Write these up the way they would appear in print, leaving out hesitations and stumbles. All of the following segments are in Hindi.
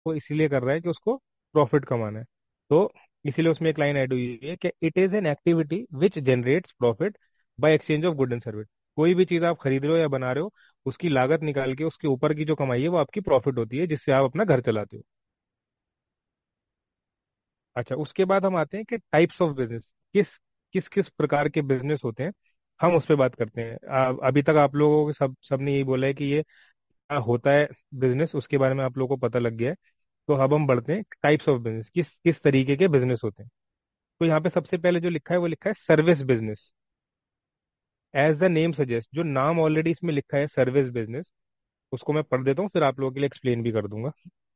वो इसीलिए कर रहा है कि उसको प्रॉफिट कमाना है। तो इसीलिए उसमें एक लाइन ऐड हुई है कि it is an activity which generates profit by exchange of good and service. कोई भी चीज आप खरीद रहे हो या बना रहे हो, उसकी लागत निकाल के उसके ऊपर की जो कमाई है वो आपकी प्रॉफिट होती है, जिससे आप अपना घर चलाते हो। अच्छा, उसके बाद हम आते हैं कि टाइप्स ऑफ बिजनेस, किस किस किस प्रकार के बिजनेस होते हैं, हम उस पर बात करते हैं। अभी तक आप लोगों को सबने यही बोला है कि ये क्या होता है बिजनेस, उसके बारे में आप लोगों को पता लग गया है। तो अब हम बढ़ते हैं टाइप्स ऑफ बिजनेस, किस किस तरीके के बिजनेस होते हैं। तो यहाँ पे सबसे पहले जो लिखा है वो लिखा है service business. As the name suggest, जो नाम ऑलरेडी इसमें लिखा है सर्विस बिजनेस, उसको मैं पढ़ देता हूँ, फिर आप लोगों के लिए एक्सप्लेन भी कर दूंगा।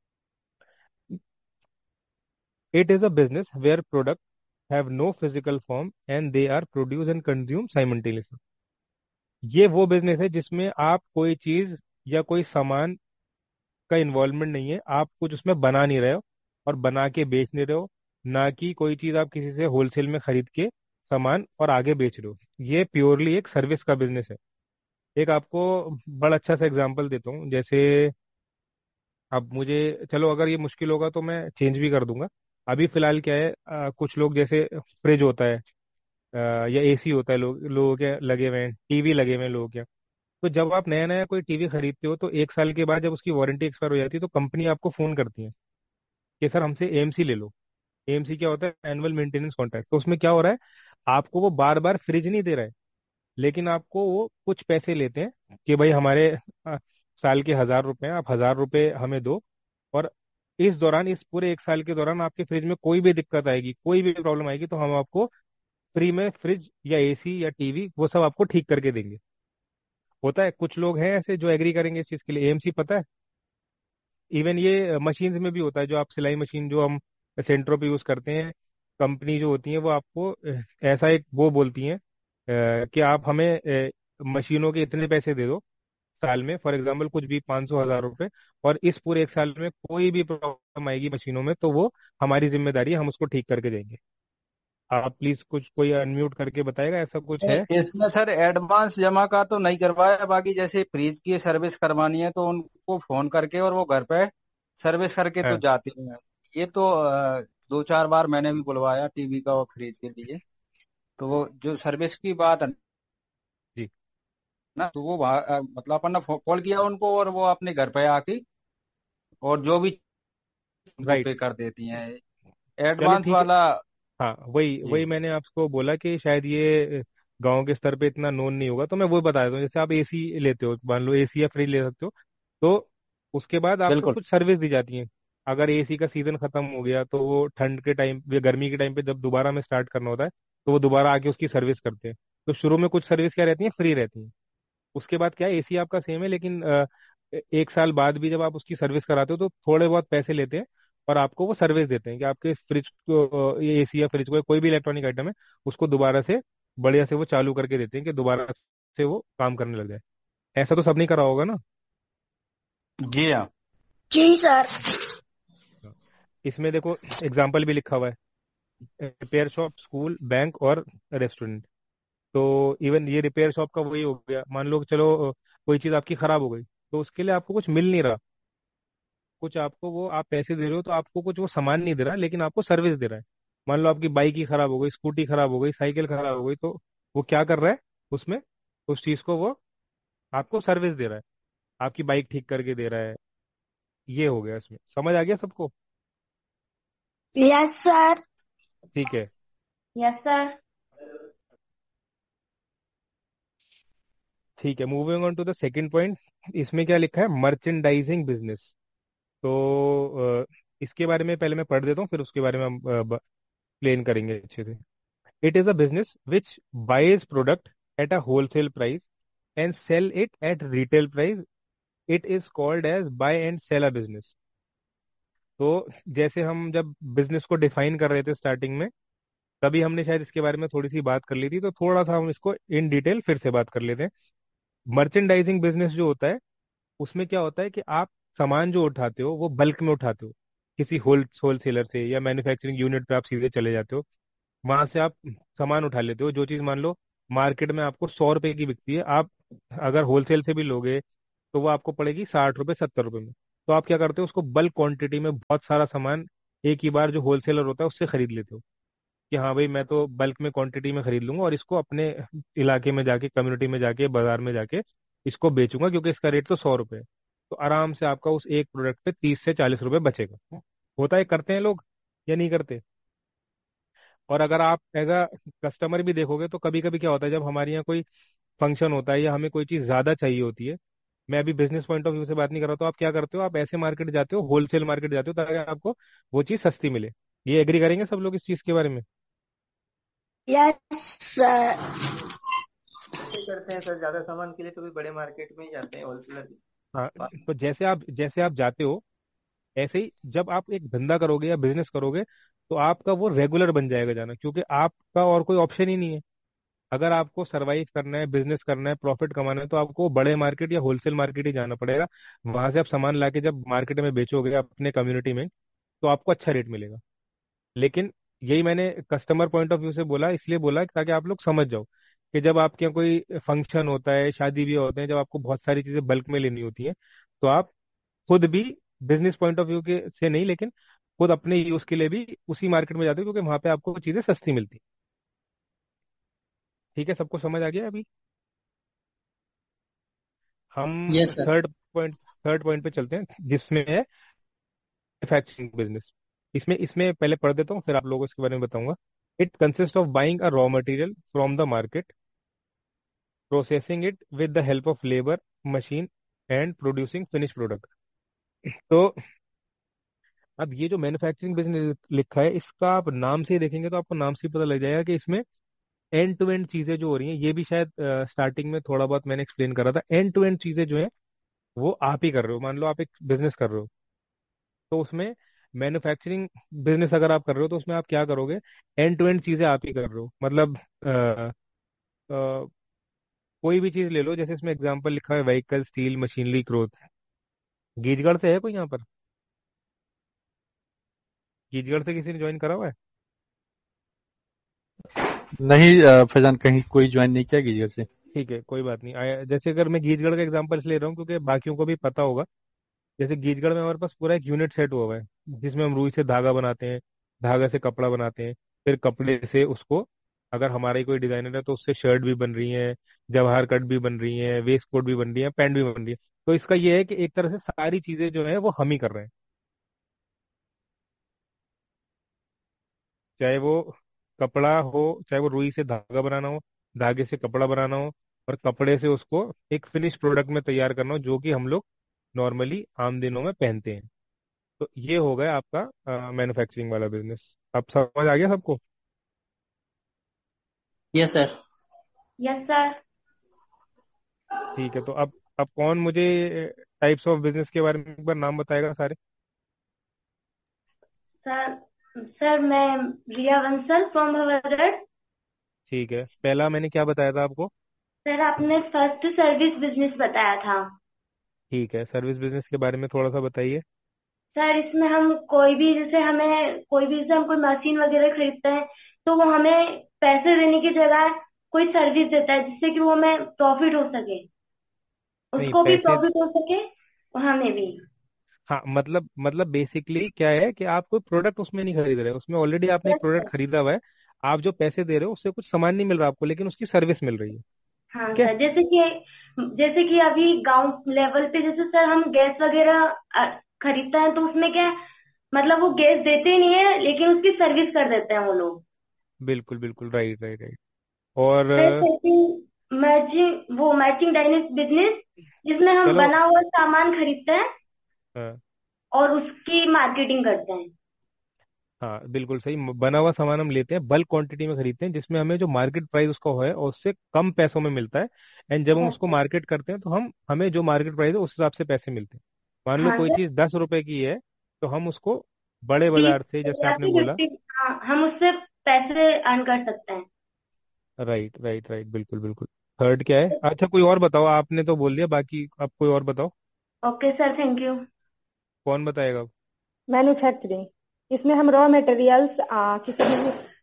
It is a business where product have no physical form and they are produce and consume simultaneously. ये वो बिजनेस है जिसमें आप कोई चीज या कोई सामान का इन्वॉल्वमेंट नहीं है, आप कुछ उसमें बना नहीं रहे हो और बना के बेच नहीं रहे हो, ना कि कोई चीज आप किसी से होलसेल में खरीद के सामान और आगे बेच रहे हो। ये प्योरली एक सर्विस का बिजनेस है। एक आपको बड़ा अच्छा सा एग्जांपल देता हूँ, जैसे अब मुझे, चलो अगर ये मुश्किल होगा तो मैं चेंज भी कर दूंगा। अभी फिलहाल क्या है, कुछ लोग जैसे फ्रिज होता है, या एसी होता है, लोगों के लगे हुए हैं, टीवी लगे हुए हैं लोगों के। तो जब आप नया नया कोई टीवी खरीदते हो तो 1 साल के बाद जब उसकी वारंटी एक्सपायर हो जाती है तो कंपनी आपको फोन करती है कि सर हमसे एएमसी ले लो। एएमसी क्या होता है? Annual maintenance contract. तो उसमें क्या हो रहा है, आपको वो बार बार फ्रिज नहीं दे रहा है, लेकिन आपको वो कुछ पैसे लेते हैं कि भाई हमारे साल के 1,000 रुपए हैं, आप 1,000 रुपए हमें दो। और इस दौरान, इस पूरे 1 साल के दौरान आपके फ्रिज में कोई भी दिक्कत आएगी, कोई भी प्रॉब्लम आएगी, तो हम आपको फ्री में फ्रिज या एसी या टीवी वो सब आपको ठीक करके देंगे। होता है, कुछ लोग हैं ऐसे जो एग्री करेंगे इस चीज के लिए। एएमसी पता है, इवन ये मशीन्स में भी होता है, जो आप सिलाई मशीन जो हम सेंटरों पे यूज करते हैं, कंपनी जो होती है वो आपको ऐसा एक वो बोलती हैं कि आप हमें मशीनों के इतने पैसे दे दो साल में, फॉर एग्जाम्पल कुछ भी 500 1,000 रुपए, और इस पूरे 1 साल में कोई भी प्रॉब्लम आएगी मशीनों में तो वो हमारी जिम्मेदारी है, हम उसको ठीक करके देंगे। आप प्लीज कुछ कोई अनम्यूट करके बताएगा, ऐसा कुछ है? इसमें सर एडवांस जमा का तो नहीं करवाया, बाकी जैसे फ्रिज की सर्विस करवानी है तो उनको फोन करके और वो घर पे सर्विस करके तो हाँ जाते हैं। ये तो 2 4 बार मैंने भी बुलवाया टीवी का और फ्रिज के लिए। तो वो जो सर्विस की बात है जी। ना, तो वो मतलब अपन ने कॉल किया उनको और वो अपने घर पे आके और जो भी उनको राइट। पे कर देती हैं चलो एडवांस ठीक है। वाला। हाँ, वही जी। वही मैंने आपको बोला कि शायद ये गांव के स्तर पे इतना नोन नहीं होगा, तो मैं वो बता देता हूँ। जैसे आप एसी लेते हो, मान लो एसी या फ्रिज ले सकते हो, तो उसके बाद आपको बिल्कुल। कुछ सर्विस दी जाती है। अगर एसी का सीजन खत्म हो गया तो वो ठंड के टाइम या गर्मी के टाइम पे जब दोबारा में स्टार्ट करना होता है तो वो दोबारा आके उसकी सर्विस करते हैं। तो शुरू में कुछ सर्विस क्या रहती है, फ्री रहती है। उसके बाद क्या है, एसी आपका सेम है, लेकिन 1 साल बाद भी जब आप उसकी सर्विस कराते हो तो थोड़े बहुत पैसे लेते हैं और आपको वो सर्विस देते हैं कि आपके फ्रिज को, ये एसी या फ्रिज को, कोई भी इलेक्ट्रॉनिक आइटम है, उसको दोबारा से बढ़िया से वो चालू करके देते हैं कि दोबारा से वो काम करने लग जाए। ऐसा तो सब नहीं करा होगा ना? जी हाँ। जी सर। हाँ। इसमें देखो एग्जाम्पल भी लिखा हुआ है, रिपेयर शॉप, स्कूल, बैंक और रेस्टोरेंट। तो इवन ये रिपेयर शॉप का वही हो गया, मान लो कि चलो कोई चीज़ आपकी खराब हो गई, तो उसके लिए आपको कुछ मिल नहीं रहा, कुछ आपको वो आप पैसे दे रहे हो तो आपको कुछ वो सामान नहीं दे रहा, लेकिन आपको सर्विस दे रहा है। मान लो आपकी बाइक ही खराब हो गई, स्कूटी खराब हो गई, साइकिल खराब हो गई, तो वो क्या कर रहा है उसमें, उस चीज को वो आपको सर्विस दे रहा है, आपकी बाइक ठीक करके दे रहा है। ये हो गया, इसमें समझ आ गया सबको? Yes sir. ठीक है। Yes sir. ठीक है, moving on to the second point. इसमें क्या लिखा है, मर्चेंडाइजिंग बिजनेस। तो इसके बारे में पहले मैं पढ़ देता हूँ, फिर उसके बारे में हम प्लेन करेंगे अच्छे से। It is a business which buys product at a wholesale price and cell it at retail price. It is called as by and cell a business. तो जैसे हम जब बिजनेस को डिफाइन कर रहे थे स्टार्टिंग में, तभी हमने शायद इसके बारे में थोड़ी सी बात कर ली थी, तो थोड़ा सा हम इसको इन डिटेल फिर से बात कर लेते हैं। मर्चेंडाइजिंग बिजनेस जो होता है, उसमें क्या होता है कि आप सामान जो उठाते हो वो बल्क में उठाते हो, किसी होलसेलर से या मैन्युफैक्चरिंग यूनिट पे आप सीधे चले जाते हो, वहां से आप सामान उठा लेते हो। जो चीज मान लो मार्केट में आपको 100 रुपए की बिकती है, आप अगर होलसेल से भी लोगे तो वो आपको पड़ेगी 60 रुपए 70 रुपए में। तो आप क्या करते हो, उसको बल्क क्वांटिटी में बहुत सारा सामान एक ही बार जो होलसेलर होता है उससे खरीद लेते हो कि हाँ भाई मैं तो बल्क में क्वांटिटी में खरीद लूंगा और इसको अपने इलाके में जाके, कम्युनिटी में जाके, बाजार में जाके इसको बेचूंगा क्योंकि इसका रेट तो 100 रुपये है। तो आराम से आपका उस एक प्रोडक्ट पे 30 से 40 रुपये बचेगा। होता है, करते हैं लोग या नहीं करते? और अगर आप एज अ कस्टमर भी देखोगे तो कभी कभी क्या होता है, जब हमारे यहाँ कोई फंक्शन होता है या हमें कोई चीज़ ज़्यादा चाहिए होती है, मैं अभी बिजनेस पॉइंट ऑफ व्यू से बात नहीं कर रहा, तो आप क्या करते हो, आप ऐसे मार्केट जाते हो, होलसेल मार्केट जाते हो ताकि आपको वो चीज़ सस्ती मिले। ये एग्री करेंगे सब लोग इस चीज़ के बारे में? Yes sir. ऐसे ही करते हैं सर, ज्यादा सामान के लिए तो भी बड़े मार्केट में ही जाते हैं, होलसेलर। हाँ, तो जैसे आप जाते हो, ऐसे ही जब आप एक धंधा करोगे या बिजनेस करोगे तो आपका वो रेगुलर बन जाएगा जाना, क्योंकि आपका और कोई ऑप्शन ही नहीं है। अगर आपको सरवाइव करना है, बिजनेस करना है, प्रॉफिट कमाना है, तो आपको बड़े मार्केट या होलसेल मार्केट ही जाना पड़ेगा। वहां से आप सामान लाके जब मार्केट में बेचोगे अपने कम्युनिटी में, तो आपको अच्छा रेट मिलेगा। लेकिन यही मैंने कस्टमर पॉइंट ऑफ व्यू से बोला, इसलिए बोला ताकि आप लोग समझ जाओ कि जब आपके यहाँ कोई फंक्शन होता है, शादी भी होते हैं, जब आपको बहुत सारी चीजें बल्क में लेनी होती है, तो आप खुद भी बिजनेस पॉइंट ऑफ व्यू के से नहीं, लेकिन खुद अपने यूज के लिए भी उसी मार्केट में जाते हो क्योंकि वहां पे आपको चीजें सस्ती मिलती। ठीक है, सबको समझ आ गया अभी? हम यस सर। थर्ड पॉइंट पे चलते हैं जिसमें है मैन्युफैक्चरिंग बिजनेस। इसमें इसमें पहले पढ़ देता हूँ, फिर आप लोगों को इसके बारे में बताऊंगा। It consist of buying a raw material from the market, processing it with the help of labour, machine, and producing finish product. तो अब ये जो मैन्युफैक्चरिंग बिजनेस लिखा है, इसका आप नाम से ही देखेंगे तो आपको नाम से ही पता लग जाएगा कि इसमें एंड टू एंड चीजें जो हो रही हैं, ये भी शायद स्टार्टिंग में थोड़ा बहुत मैंने एक्सप्लेन करा था। एंड टू एंड चीजें जो है वो आप ही कर रहे हो। मान लो आप एक बिजनेस कर रहे हो, तो उसमें मैन्युफैक्चरिंग बिजनेस अगर आप कर रहे हो तो उसमें आप क्या करोगे, एंड टू एंड चीजें आप ही कर रहे हो। मतलब कोई भी चीज ले लो, जैसे इसमें एग्जांपल लिखा है vehicle, steel, machinery, cloth. Geejgarh से है कोई यहाँ पर? गीजगढ़ से किसी ने ज्वाइन करा हुआ है? नहीं फैजान, कहीं कोई ज्वाइन नहीं किया कीजिएगा से। ठीक है, कोई बात नहीं। जैसे अगर मैं गीजगढ़ का एग्जांपल ले रहा हूँ क्योंकि बाकियों को भी पता होगा। जैसे गीजगढ़ में हमारे पास पूरा एक यूनिट सेट हुआ हुआ है जिसमें हम रुई से धागा बनाते हैं, धागा से कपड़ा बनाते हैं, फिर कपड़े से उसको, अगर हमारा ही कोई डिजाइनर है तो उससे शर्ट भी बन रही है, जवाहर कट भी बन रही है, वेस्ट कोट भी बन रही है, पैंट भी बन रही है। तो इसका ये है कि एक तरह से सारी चीजें जो है वो हम ही कर रहे हैं। चाहे वो कपड़ा हो, चाहे वो रुई से धागा बनाना हो, धागे से कपड़ा बनाना हो, और कपड़े से उसको एक फिनिश प्रोडक्ट में तैयार करना हो जो कि हम लोग नॉर्मली आम दिनों में पहनते हैं। तो ये हो गया आपका मैन्युफैक्चरिंग वाला बिजनेस। अब समझ आ गया सबको? Yes sir. Yes sir. ठीक है, तो अब कौन मुझे टाइप्स ऑफ बिजनेस के बारे में एक बार नाम बताएगा सारे? सर सर मैं रिया बंसल फ्रॉम भवरड। ठीक है, पहला मैंने क्या बताया था आपको? सर आपने फर्स्ट सर्विस बिजनेस बताया था। ठीक है, सर्विस बिजनेस के बारे में थोड़ा सा बताइए। सर इसमें हम कोई भी, जैसे हमें कोई भी, जैसे हम कोई मशीन वगैरह खरीदते हैं तो वो हमें पैसे देने की जगह कोई सर्विस देता है जिससे कि वो हमें प्रॉफिट हो सके, नहीं, उसको भी पैसे। प्रॉफिट हो सके और हमें भी। हाँ, मतलब बेसिकली क्या है कि आप कोई प्रोडक्ट उसमें नहीं खरीद रहे, उसमें ऑलरेडी आपने एक यस प्रोडक्ट सर। खरीदा हुआ है। आप जो पैसे दे रहे हो उससे कुछ सामान नहीं मिल रहा आपको, लेकिन उसकी सर्विस मिल रही है। हाँ ठीक है। सर, जैसे कि अभी गांव लेवल पे जैसे सर हम गैस वगैरह खरीदते हैं तो उसमें क्या है, मतलब वो गैस देते ही नहीं है लेकिन उसकी सर्विस कर देते हैं वो लोग। बिल्कुल बिल्कुल, राइट राइट राइट। और मैचिंग मैचिंग डाइनिंग बिजनेस, जिसमें हम चलो। बना हुआ सामान खरीदते हैं हाँ और उसकी मार्केटिंग करते हैं। हाँ, बिल्कुल सही। बना हुआ सामान हम लेते हैं, बल्क क्वांटिटी में खरीदते हैं, जिसमें हमें जो मार्केट प्राइस उसका है और उससे कम पैसों में मिलता है। एंड जब हम यस उसको सर। मार्केट करते हैं तो हमें जो मार्केट प्राइस है उस हिसाब से पैसे मिलते हैं। मान लो हाँ कोई सर। चीज़ 10 रुपए की है, तो हम उसको बड़े 30 बाजार से, जैसे या आपने फिर बोला। 50, हाँ हम उससे पैसे अर्न कर सकते हैं। राइट राइट राइट, बिल्कुल बिल्कुल। थर्ड क्या है? अच्छा, कोई और बताओ, आपने तो बोल दिया, बाकी आप कोई और बताओ। Okay sir, thank you. कौन बताएगा? मैन्युफैक्चरिंग, इसमें हम रॉ मटेरियल्स किसी भी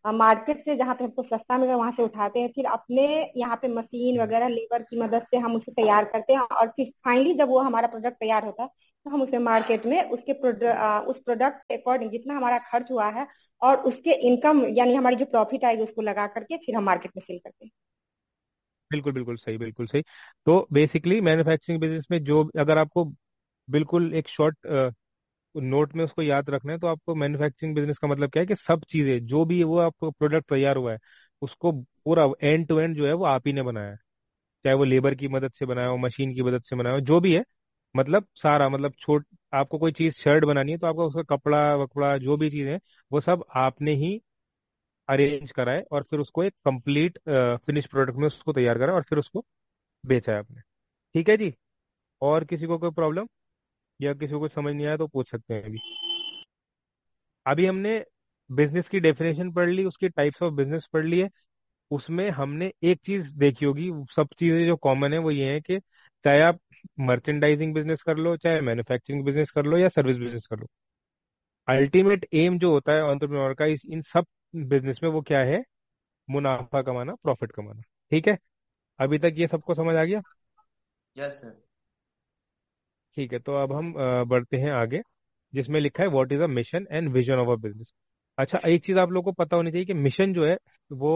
मार्केट से जहाँ पे हमको सस्ता मिले वहां से उठाते हैं, फिर अपने यहाँ पे मशीन वगैरह लेबर की मदद से हम उसे तैयार करते हैं, और फिर फाइनली जब वो हमारा प्रोडक्ट तैयार होता है तो हम उसे मार्केट में उस प्रोडक्ट के अकॉर्डिंग जितना हमारा खर्च हुआ है और उसके इनकम यानी हमारी जो प्रॉफिट आएगी उसको लगा करके फिर हम मार्केट में सेल करते हैं। बिल्कुल बिल्कुल सही, बिल्कुल सही। तो बेसिकली मैन्युफैक्चरिंग बिजनेस में जो, अगर आपको बिल्कुल एक शॉर्ट नोट में उसको याद रखना है, तो आपको मैन्युफैक्चरिंग बिजनेस का मतलब क्या है कि सब चीजें जो भी वो आपको प्रोडक्ट तैयार हुआ है उसको पूरा एंड टू एंड जो है वो आप ही ने बनाया है। चाहे वो लेबर की मदद से बनाया हो, मशीन की मदद से बनाया हो, जो भी है, मतलब सारा, मतलब छोट आपको कोई चीज शर्ट बनानी है तो आपका उसका कपड़ा वकड़ा जो भी चीज है वो सब आपने ही अरेंज करा है, और फिर उसको एक कंप्लीट फिनिश प्रोडक्ट में उसको तैयार करा और फिर उसको बेचा है आपने। ठीक है जी। और किसी को कोई प्रॉब्लम या किसी को कुछ समझ नहीं आया तो पूछ सकते हैं अभी। अभी हमने बिजनेस की डेफिनेशन पढ़ ली, उसकी टाइप्स ऑफ बिजनेस पढ़ ली है। उसमें हमने एक चीज देखी होगी, सब चीजें जो कॉमन है वो ये है कि चाहे आप मर्चेंडाइजिंग बिजनेस कर लो, चाहे मैन्युफैक्चरिंग बिजनेस कर लो, या सर्विस बिजनेस कर लो, अल्टीमेट एम जो होता है एंटरप्रेन्योर का इन सब बिजनेस में वो क्या है? मुनाफा कमाना, प्रॉफिट कमाना। ठीक है, अभी तक ये सबको समझ आ गया? Yes sir. ठीक है, तो अब हम बढ़ते हैं आगे, जिसमें लिखा है what is a mission and vision of a business. अच्छा, एक चीज आप लोगों को पता होनी चाहिए कि मिशन जो है वो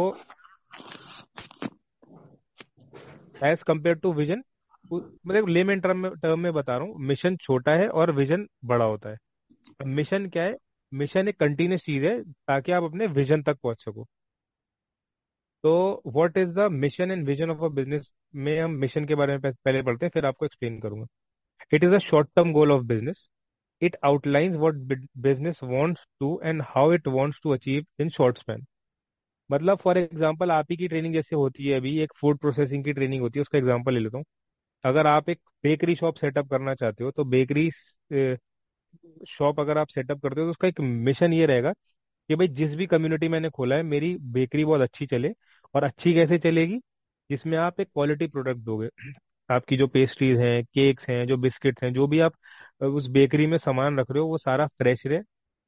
एज कंपेयर टू विजन, मतलब लेमन टर्म में बता रहा हूँ, मिशन छोटा है और विजन बड़ा होता है। मिशन क्या है? मिशन एक कंटिन्यूस चीज है ताकि आप अपने विजन तक पहुंच सको। तो what is the mission and vision of a business में हम मिशन के बारे में पहले पढ़ते हैं, फिर आपको एक्सप्लेन करूंगा। It is a short term goal of business. It outlines what business wants to and how it wants to achieve in short span. मतलब फॉर एग्जांपल आप ही की ट्रेनिंग जैसे होती है, अभी एक फूड प्रोसेसिंग की ट्रेनिंग होती है, उसका एग्जांपल ले लेता हूँ। अगर आप एक बेकरी शॉप सेटअप करना चाहते हो, तो बेकरी शॉप अगर आप सेटअप करते हो तो उसका एक मिशन ये रहेगा कि भाई जिस भी कम्युनिटी मैंने खोला है मेरी बेकरी बहुत अच्छी चले। और अच्छी कैसे चलेगी? जिसमें आप एक क्वालिटी प्रोडक्ट दोगे। आपकी जो पेस्ट्रीज हैं, केक्स हैं, जो बिस्किट्स हैं, जो भी आप उस बेकरी में सामान रख रहे हो वो सारा फ्रेश रहे।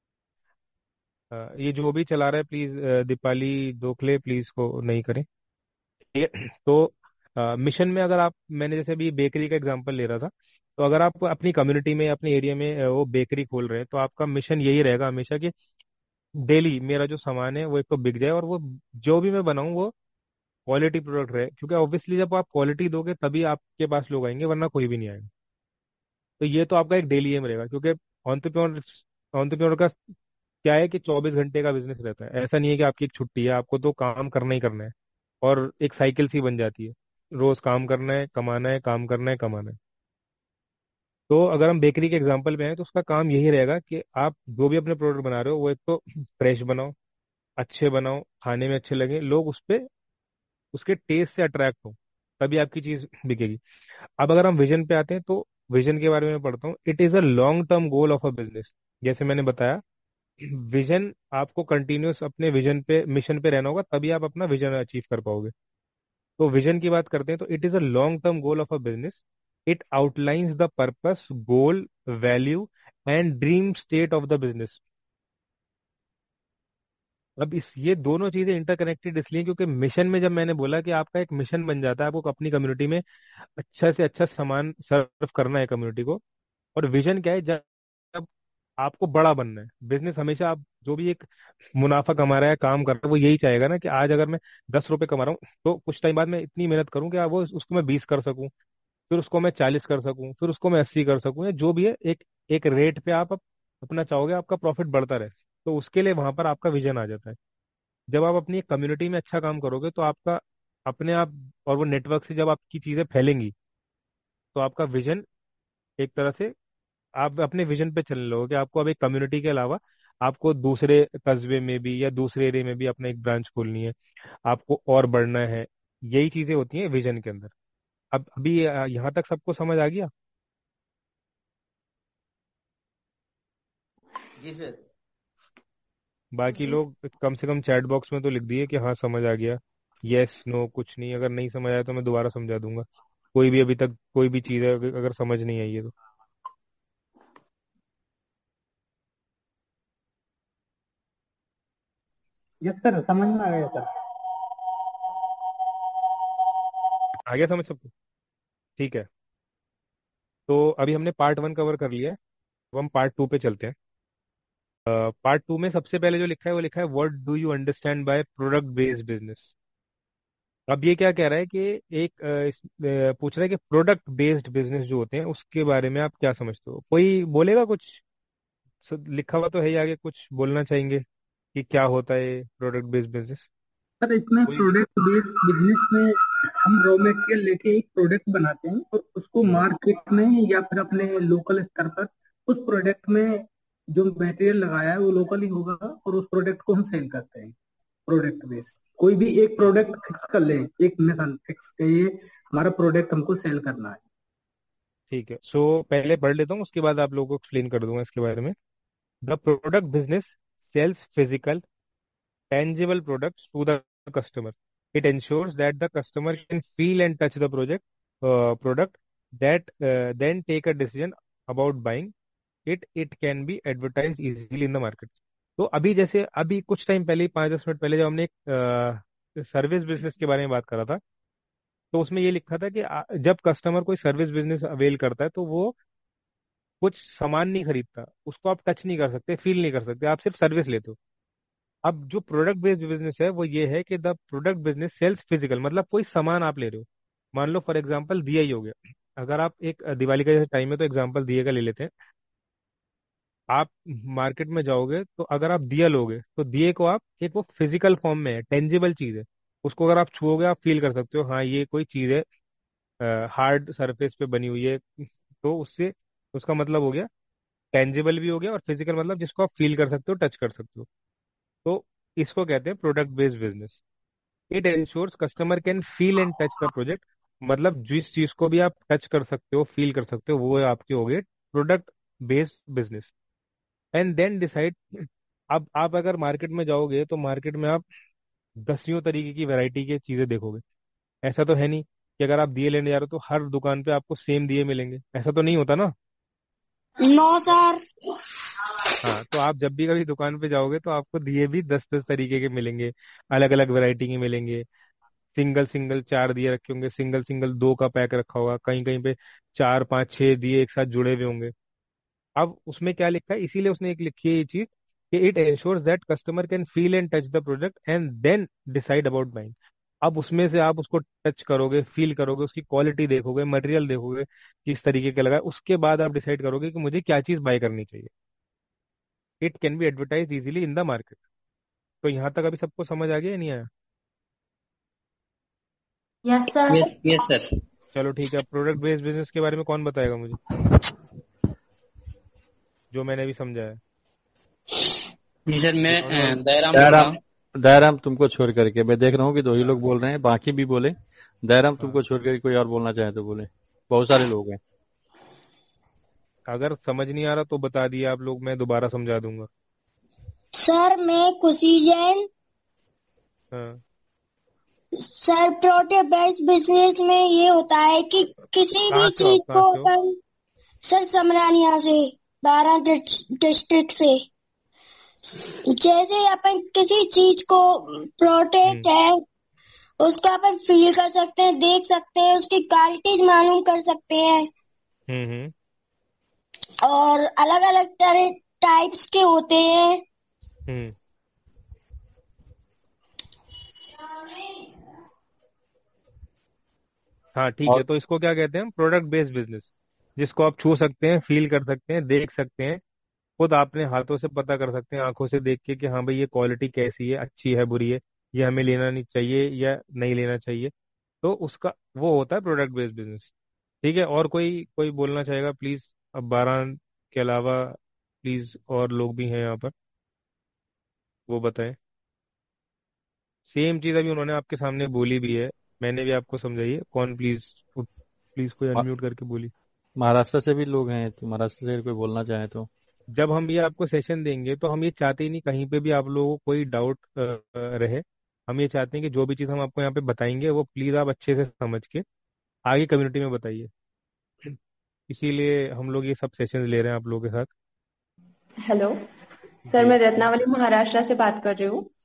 ये जो भी चला रहा है प्लीज, दीपाली दोखले प्लीज को नहीं करें। ठीक है? तो मिशन में अगर आप, मैंने जैसे अभी बेकरी का एग्जांपल ले रहा था, तो अगर आप अपनी कम्युनिटी में, अपने एरिया में वो बेकरी खोल रहे हैं, तो आपका मिशन यही रहेगा हमेशा कि डेली मेरा जो सामान है वो एक तो बिक जाए, और वो जो भी मैं बनाऊं वो क्वालिटी प्रोडक्ट रहे, क्योंकि ऑब्वियसली जब आप क्वालिटी दोगे तभी आपके पास लोग आएंगे, वरना कोई भी नहीं आएगा। तो ये तो आपका एक डेली एम रहेगा, क्योंकि ऑन्टरप्रेन्योर ऑन्टरप्रेन्योर का क्या है कि 24 घंटे का बिजनेस रहता है। ऐसा नहीं है कि आपकी एक छुट्टी है, आपको तो काम करना ही करना है। और एक साइकिल सी बन जाती है, रोज काम करना है, कमाना है, काम करना है, कमाना है। तो अगर हम बेकरी के एग्जांपल पे आए तो उसका काम यही रहेगा कि आप जो भी अपने प्रोडक्ट बना रहे हो वो एक तो फ्रेश बनाओ, अच्छे बनाओ, खाने में अच्छे लगे, लोग उस पे उसके टेस्ट से अट्रैक्ट हो, तभी आपकी चीज बिकेगी। अब अगर हम विजन पे आते हैं तो विजन के बारे में पढ़ता हूँ। It is a long term goal of a business. जैसे मैंने बताया, विजन, आपको कंटिन्यूस अपने विजन पे, मिशन पे रहना होगा, तभी आप अपना विजन अचीव कर पाओगे। तो विजन की बात करते हैं तो it is a long term goal of a business. It outlines the purpose, goal, value and dream state of the business. अब इस ये दोनों चीजें इंटरकनेक्टेड इसलिए क्योंकि मिशन में जब मैंने बोला कि आपका एक मिशन बन जाता है, आपको अपनी कम्युनिटी में अच्छा से अच्छा सामान सर्व करना है कम्युनिटी को। और विजन क्या है? जब आपको बड़ा बनना है, बिजनेस हमेशा, आप जो भी एक मुनाफा कमा रहा है, काम कर रहा है, वो यही चाहेगा ना कि आज अगर मैं 10 रुपए कमा रहा हूँ तो कुछ टाइम बाद मैं इतनी मेहनत करूँ कि वो उसको मैं 20 कर सकूं, फिर उसको मैं 40 कर सकूं, फिर उसको मैं 80 कर सकूं, या जो भी है, एक एक रेट पे आप अपना चाहोगे आपका प्रॉफिट बढ़ता रहे। तो उसके लिए वहां पर आपका विजन आ जाता है। जब आप अपनी कम्युनिटी में अच्छा काम करोगे तो आपका अपने आप, और वो नेटवर्क से जब आपकी चीजें फैलेंगी तो आपका विजन एक तरह से, आप अपने विजन पे चलने लगोगे। आपको अब एक कम्युनिटी के अलावा आपको दूसरे कस्बे में भी या दूसरे एरिया में भी अपना एक ब्रांच खोलनी है, आपको और बढ़ना है। यही चीजें होती हैं विजन के अंदर। अब अभी यहाँ तक सबको समझ आ गया? जी सर। बाकी जी। लोग कम से कम चैट बॉक्स में तो लिख दिए कि हाँ समझ आ गया। यस नो कुछ नहीं, अगर नहीं समझ आया तो मैं दोबारा समझा दूंगा। कोई भी अभी तक कोई भी चीज है अगर समझ नहीं आई है तो। यस सर, समझ में आ गया सर। आ गया समझ सबको? ठीक है। तो अभी हमने पार्ट 1 कवर कर लिया है। अब हम पार्ट 2 पे चलते हैं। पार्ट 2 में सबसे पहले जो लिखा है वो लिखा है what do you understand by product based business. अब ये क्या कह रहा है कि एक पूछ रहा है कि प्रोडक्ट बेस्ड बिजनेस जो होते हैं उसके बारे में आप क्या समझते हो? कोई बोलेगा कुछ? लिखा हुआ तो है ही आगे, कुछ बोलना चाहेंगे कि क्या होता है प्रोडक्ट बेस्ड बिजनेस? सर इसमें कोई? प्रोडक्ट बेस्ड बिजनेस में हम रॉ मटेरियल लेके एक प्रोडक्ट बनाते हैं और उसको हम्म। मार्केट में या फिर अपने लोकल स्तर पर उस प्रोडक्ट में जो मटेरियल लगाया है वो लोकल ही होगा और उस प्रोडक्ट को हम सेल करते हैं। प्रोडक्ट बेस्ड कोई भी एक प्रोडक्ट फिक्स कर ले, एक मिशन फिक्स के ये हमारा प्रोडक्ट हमको सेल करना है। ठीक है, सो पहले पढ़ लेता हूँ, उसके बाद आप लोगों को एक्सप्लेन कर दूंगा इसके बारे में। The product business sales physical tangible products to the customer. It ensures that the customer can feel and touch the product that then take a decision about buying it. It can be advertised easily in the market. तो अभी जैसे अभी कुछ टाइम पहले, 5-10 मिनट पहले, जब हमने एक सर्विस बिजनेस के बारे में बात करा था, तो उसमें ये लिखा था कि जब कस्टमर कोई सर्विस बिजनेस अवेल करता है तो वो कुछ सामान नहीं खरीदता, उसको आप टच नहीं कर सकते, फील नहीं कर सकते, आप सिर्फ सर्विस लेते हो। अब जो प्रोडक्ट बेस्ड बिजनेस है वो ये है कि the product business sales physical, मतलब कोई सामान आप ले रहे हो। मान लो फॉर एग्जांपल दिया ही हो गया। अगर आप एक दिवाली का जैसे टाइम है तो एग्जांपल दिए का ले लेते हैं। आप मार्केट में जाओगे तो अगर आप दिया लोगे तो दिए को आप, एक वो फिजिकल फॉर्म में है, टेंजिबल चीज है, उसको अगर आप छुओगे आप फील कर सकते हो, हाँ ये कोई चीज है, हार्ड सरफेस पे बनी हुई है। तो उससे उसका मतलब हो गया, टेंजिबल भी हो गया और फिजिकल, मतलब जिसको आप फील कर सकते हो, टच कर सकते हो। तो इसको कहते हैं product based business. It ensures customer can feel and touch the project, मतलब जिस चीज को भी आप टच कर सकते हो, फील कर सकते हो, वो आपके हो गए product based business. And then decide. अब आप अगर मार्केट में जाओगे तो मार्केट में आप दसियों तरीके की वैरायटी की चीजें देखोगे। ऐसा तो है नहीं कि अगर आप दिए लेने जा रहे हो तो हर दुकान पे आपको सेम दिए मिलेंगे, ऐसा तो नहीं होता ना। No sir. हाँ, तो आप जब भी कभी दुकान पे जाओगे तो आपको दिए भी 10-10 तरीके के मिलेंगे, अलग अलग वैरायटी के मिलेंगे। सिंगल सिंगल 4 दिए रखे होंगे, सिंगल सिंगल 2 का पैक रखा होगा, कहीं कहीं पे 4-5-6 दिए एक साथ जुड़े हुए होंगे। अब उसमें क्या लिखा है, इसीलिए उसने एक लिखी है ये चीज कि it ensures that customer can feel and touch the product and then decide about buying. अब उसमें से आप उसको टच करोगे, फील करोगे, उसकी क्वालिटी देखोगे, मटेरियल देखोगे किस तरीके का लगा है, उसके बाद आप डिसाइड करोगे कि मुझे क्या चीज बाय करनी चाहिए। It can be advertise easily in the market. तो यहाँ तक अभी सबको समझ आ गया या नहीं आया? Yes sir. Yes yes sir. चलो ठीक है, प्रोडक्ट बेस्ड बिजनेस के बारे में कौन बताएगा मुझे, जो मैंने अभी समझाया? जी सर, मैं दयाराम बोल रहा दयाराम, हूँ। दयाराम तुमको छोड़ करके मैं देख रहा हूँ कि 2 ही लोग बोल रहे हैं, बाकी भी बोले। दयाराम हाँ, तुमको छोड़ करके कोई और बोलना चाहे तो बोले, बहुत सारे लोग हैं। अगर समझ नहीं आ रहा तो बता दिए आप लोग, मैं दोबारा समझा दूंगा। सर मैं खुशी जैन। हाँ। सर प्रोडक्ट बेस्ड बिजनेस में ये होता है कि किसी भी कहाँ से हो चीज आप, कहाँ को से हो? अपन, सर समरानिया से, बारह डिस्ट्रिक्ट से, जैसे अपन किसी चीज को, प्रोडक्ट हम्म। है, उसका अपन फील कर सकते हैं, देख सकते हैं, उसकी क्वालिटीज मालूम कर सकते हैं, हम्म। और अलग अलग तरह टाइप्स के होते हैं। हम्म। हाँ ठीक है, और तो इसको क्या कहते हैं? प्रोडक्ट बेस्ड बिजनेस, जिसको आप छू सकते हैं, फील कर सकते हैं, देख सकते हैं, खुद अपने हाथों से पता कर सकते हैं, आंखों से देख के कि हाँ भाई ये क्वालिटी कैसी है, अच्छी है, बुरी है, ये हमें लेना नहीं चाहिए या नहीं लेना चाहिए। तो उसका वो होता है प्रोडक्ट बेस्ड बिजनेस। ठीक है, और कोई कोई बोलना चाहेगा प्लीज? अब 12 के अलावा प्लीज और लोग भी हैं यहाँ पर, वो बताएं। सेम चीज अभी उन्होंने आपके सामने बोली भी है, मैंने भी आपको समझाई है। कौन प्लीज, प्लीज कोई मा- अनम्यूट करके बोली। महाराष्ट्र से भी लोग हैं, तो महाराष्ट्र से कोई बोलना चाहे तो। जब हम ये आपको सेशन देंगे तो हम ये चाहते ही नहीं कहीं पे भी आप लोगों को कोई डाउट रहे। हम ये चाहते हैं कि जो भी चीज़ हम आपको यहाँ पे बताएंगे वो प्लीज़ आप अच्छे से समझ के आगे कम्युनिटी में बताइए। इसीलिए हम लोग ये सब सेशन ले रहे हैं आप लोगों के साथ। हेलो सर, जी। मैं रत्नावली महाराष्ट्र से बात कर रही हूँ।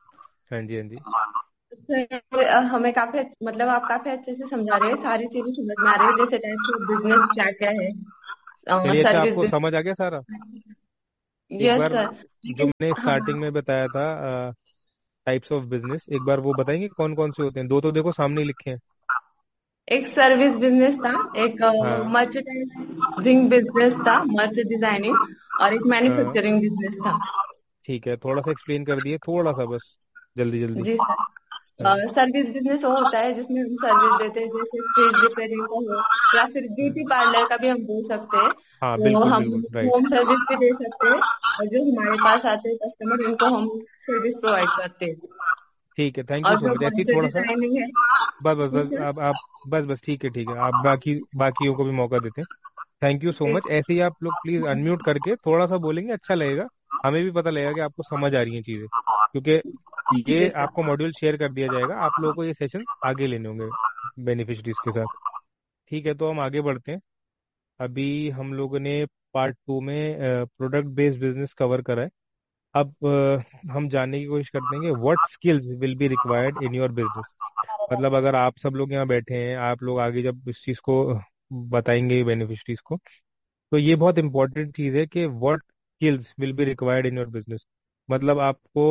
हाँ जी, हाँ जी। सर हमें काफी मतलब आप काफी अच्छे से समझा रहे हैं, सारी चीजें समझ में आ रही है, जैसे टाइप्स ऑफ बिजनेस क्या क्या है, चलिए, अच्छा सर्विस आपको समझ आ गया सारा? बिजनेस। एक यस बार सर। जो लेकिन मैंने हाँ, स्टार्टिंग में बताया था, टाइप्स ऑफ बिजनेस, एक बार वो बताएंगे कौन कौन से होते हैं? दो तो देखो सामने ही लिखे हैं। एक सर्विस बिजनेस था, एक हाँ। मर्चेंडाइजिंग बिजनेस था, मर्च डिजाइनिंग, और एक हाँ, मैन्युफैक्चरिंग बिजनेस था। ठीक है, थोड़ा सा एक्सप्लेन कर दिए, थोड़ा सा बस, जल्दी जल्दी। जी सर। हाँ। सर्विस बिजनेस वो होता है जिसमें हम सर्विस देते हैं, जैसे फ्रिज रिपेयरिंग का हो, या फिर हम्म, ब्यूटी पार्लर का भी हम बोल सकते हैं। हाँ, तो बिल्कुल हम बिल्कुल राइट। होम सर्विस भी दे सकते हैं, और जो हमारे पास आते हैं कस्टमर उनको हम सर्विस प्रोवाइड करते हैं। ठीक है, थैंक यू और सो जो मच, ऐसे ही मर्चेंट थोड़ा सा। डिजाइनिंग है। बस बस जी बस, सर। आप बस बस, ठीक है ठीक है, आप बाकियों को भी मौका देते हैं। Thank you so ji much, ऐसे ही आप लोग प्लीज अनम्यूट करके थोड़ा सा बोलेंगे, अच्छा लगेगा। हमें भी पता लगेगा कि आपको समझ आ रही हैं चीजें, क्योंकि जी ये सर। आपको मॉड्यूल शेयर कर दिया जाएगा, आप लोगों को ये सेशन आगे लेने होंगे बेनिफिशरीज के साथ। ठीक है, तो हम आगे बढ़ते हैं। अभी हम लोगों ने पार्ट 2 में प्रोडक्ट बेस्ड बिजनेस कवर करा है। अब हम जानने की कोशिश करते हैं कि what skills will be required in your business. मतलब अगर आप सब लोग यहाँ बैठे हैं, आप लोग आगे जब इस चीज़ को बताएंगे बेनिफिशरीज को, तो ये बहुत इंपॉर्टेंट चीज़ है कि what skills will be required in your business. मतलब आपको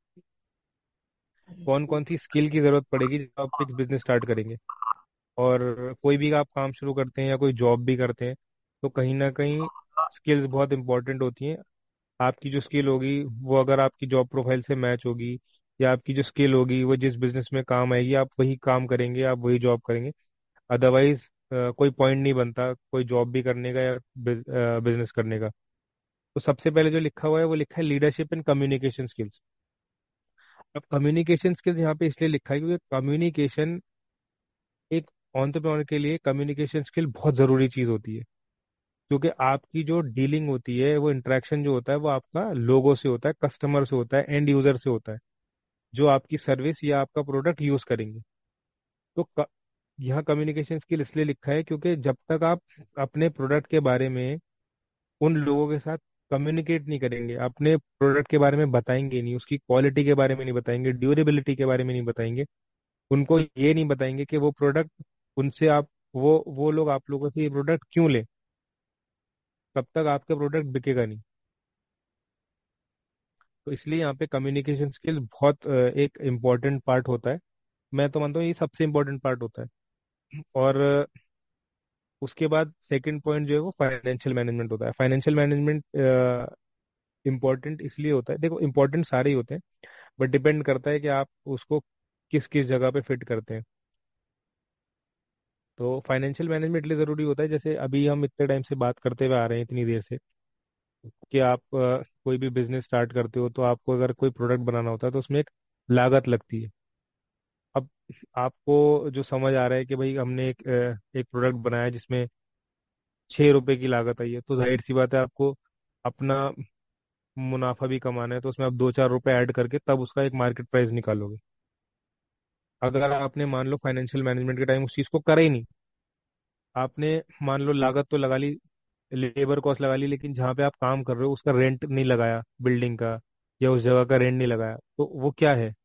कौन कौन सी स्किल की जरूरत पड़ेगी जब आप एक बिजनेस स्टार्ट करेंगे। और कोई भी आप काम शुरू करते हैं या कोई जॉब भी करते हैं, तो कहीं ना कहीं स्किल्स बहुत इंपॉर्टेंट होती हैं। आपकी जो स्किल होगी वो अगर आपकी जॉब प्रोफाइल से मैच होगी, या आपकी जो स्किल होगी वो जिस बिजनेस में काम आएगी, आप वही काम करेंगे, आप वही जॉब करेंगे। अदरवाइज कोई पॉइंट नहीं बनता कोई जॉब भी करने का या बिजनेस करने का। तो सबसे पहले जो लिखा हुआ है वो लिखा है लीडरशिप एंड कम्युनिकेशन स्किल्स। अब कम्युनिकेशन स्किल्स यहाँ पे इसलिए लिखा है क्योंकि कम्युनिकेशन, एक एंटरप्रेन्योर के लिए कम्युनिकेशन स्किल बहुत जरूरी चीज होती है। क्योंकि आपकी जो डीलिंग होती है, वो इंटरेक्शन जो होता है वो आपका लोगों से होता है, कस्टमर से होता है, एंड यूजर से होता है, जो आपकी सर्विस या आपका प्रोडक्ट यूज करेंगे। तो यहाँ कम्युनिकेशन स्किल इसलिए लिखा है क्योंकि जब तक आप अपने प्रोडक्ट के बारे में उन लोगों के साथ कम्युनिकेट नहीं करेंगे, अपने प्रोडक्ट के बारे में बताएंगे नहीं, उसकी क्वालिटी के बारे में नहीं बताएंगे, ड्यूरेबिलिटी के बारे में नहीं बताएंगे, उनको ये नहीं बताएंगे कि वो प्रोडक्ट उनसे आप, वो लोग आप लोगों से ये प्रोडक्ट क्यों लें, तब तक आपका प्रोडक्ट बिकेगा नहीं। तो इसलिए यहाँ पे कम्युनिकेशन स्किल बहुत एक इम्पोर्टेंट पार्ट होता है। मैं तो मानता हूँ ये सबसे इम्पोर्टेंट पार्ट होता है। और उसके बाद सेकंड पॉइंट जो है वो फाइनेंशियल मैनेजमेंट होता है। फाइनेंशियल मैनेजमेंट इम्पोर्टेंट इसलिए होता है, देखो इम्पोर्टेंट सारे ही होते हैं, बट डिपेंड करता है कि आप उसको किस किस जगह पे फिट करते हैं। तो फाइनेंशियल मैनेजमेंट इसलिए ज़रूरी होता है, जैसे अभी हम इतने टाइम से बात करते हुए आ रहे हैं, इतनी देर से, कि आप कोई भी बिजनेस स्टार्ट करते हो तो आपको अगर कोई प्रोडक्ट बनाना होता है तो उसमें एक लागत लगती है। अब आपको जो समझ आ रहा है कि भाई हमने एक प्रोडक्ट बनाया जिसमें 6 रुपए की लागत आई है, तो जाहिर सी बात है आपको अपना मुनाफा भी कमाना है, तो उसमें आप 2-4 रुपए ऐड करके तब उसका एक मार्केट प्राइस निकालोगे। अगर आपने मान लो फाइनेंशियल मैनेजमेंट के टाइम उस चीज़ को करा ही नहीं, आपने मान लो लागत तो लगा ली, लेबर कॉस्ट लगा ली, लेकिन जहाँ पे आप काम कर रहे हो उसका रेंट नहीं लगाया बिल्डिंग का, या उस जगह का रेंट नहीं लगाया, तो वो क्या है?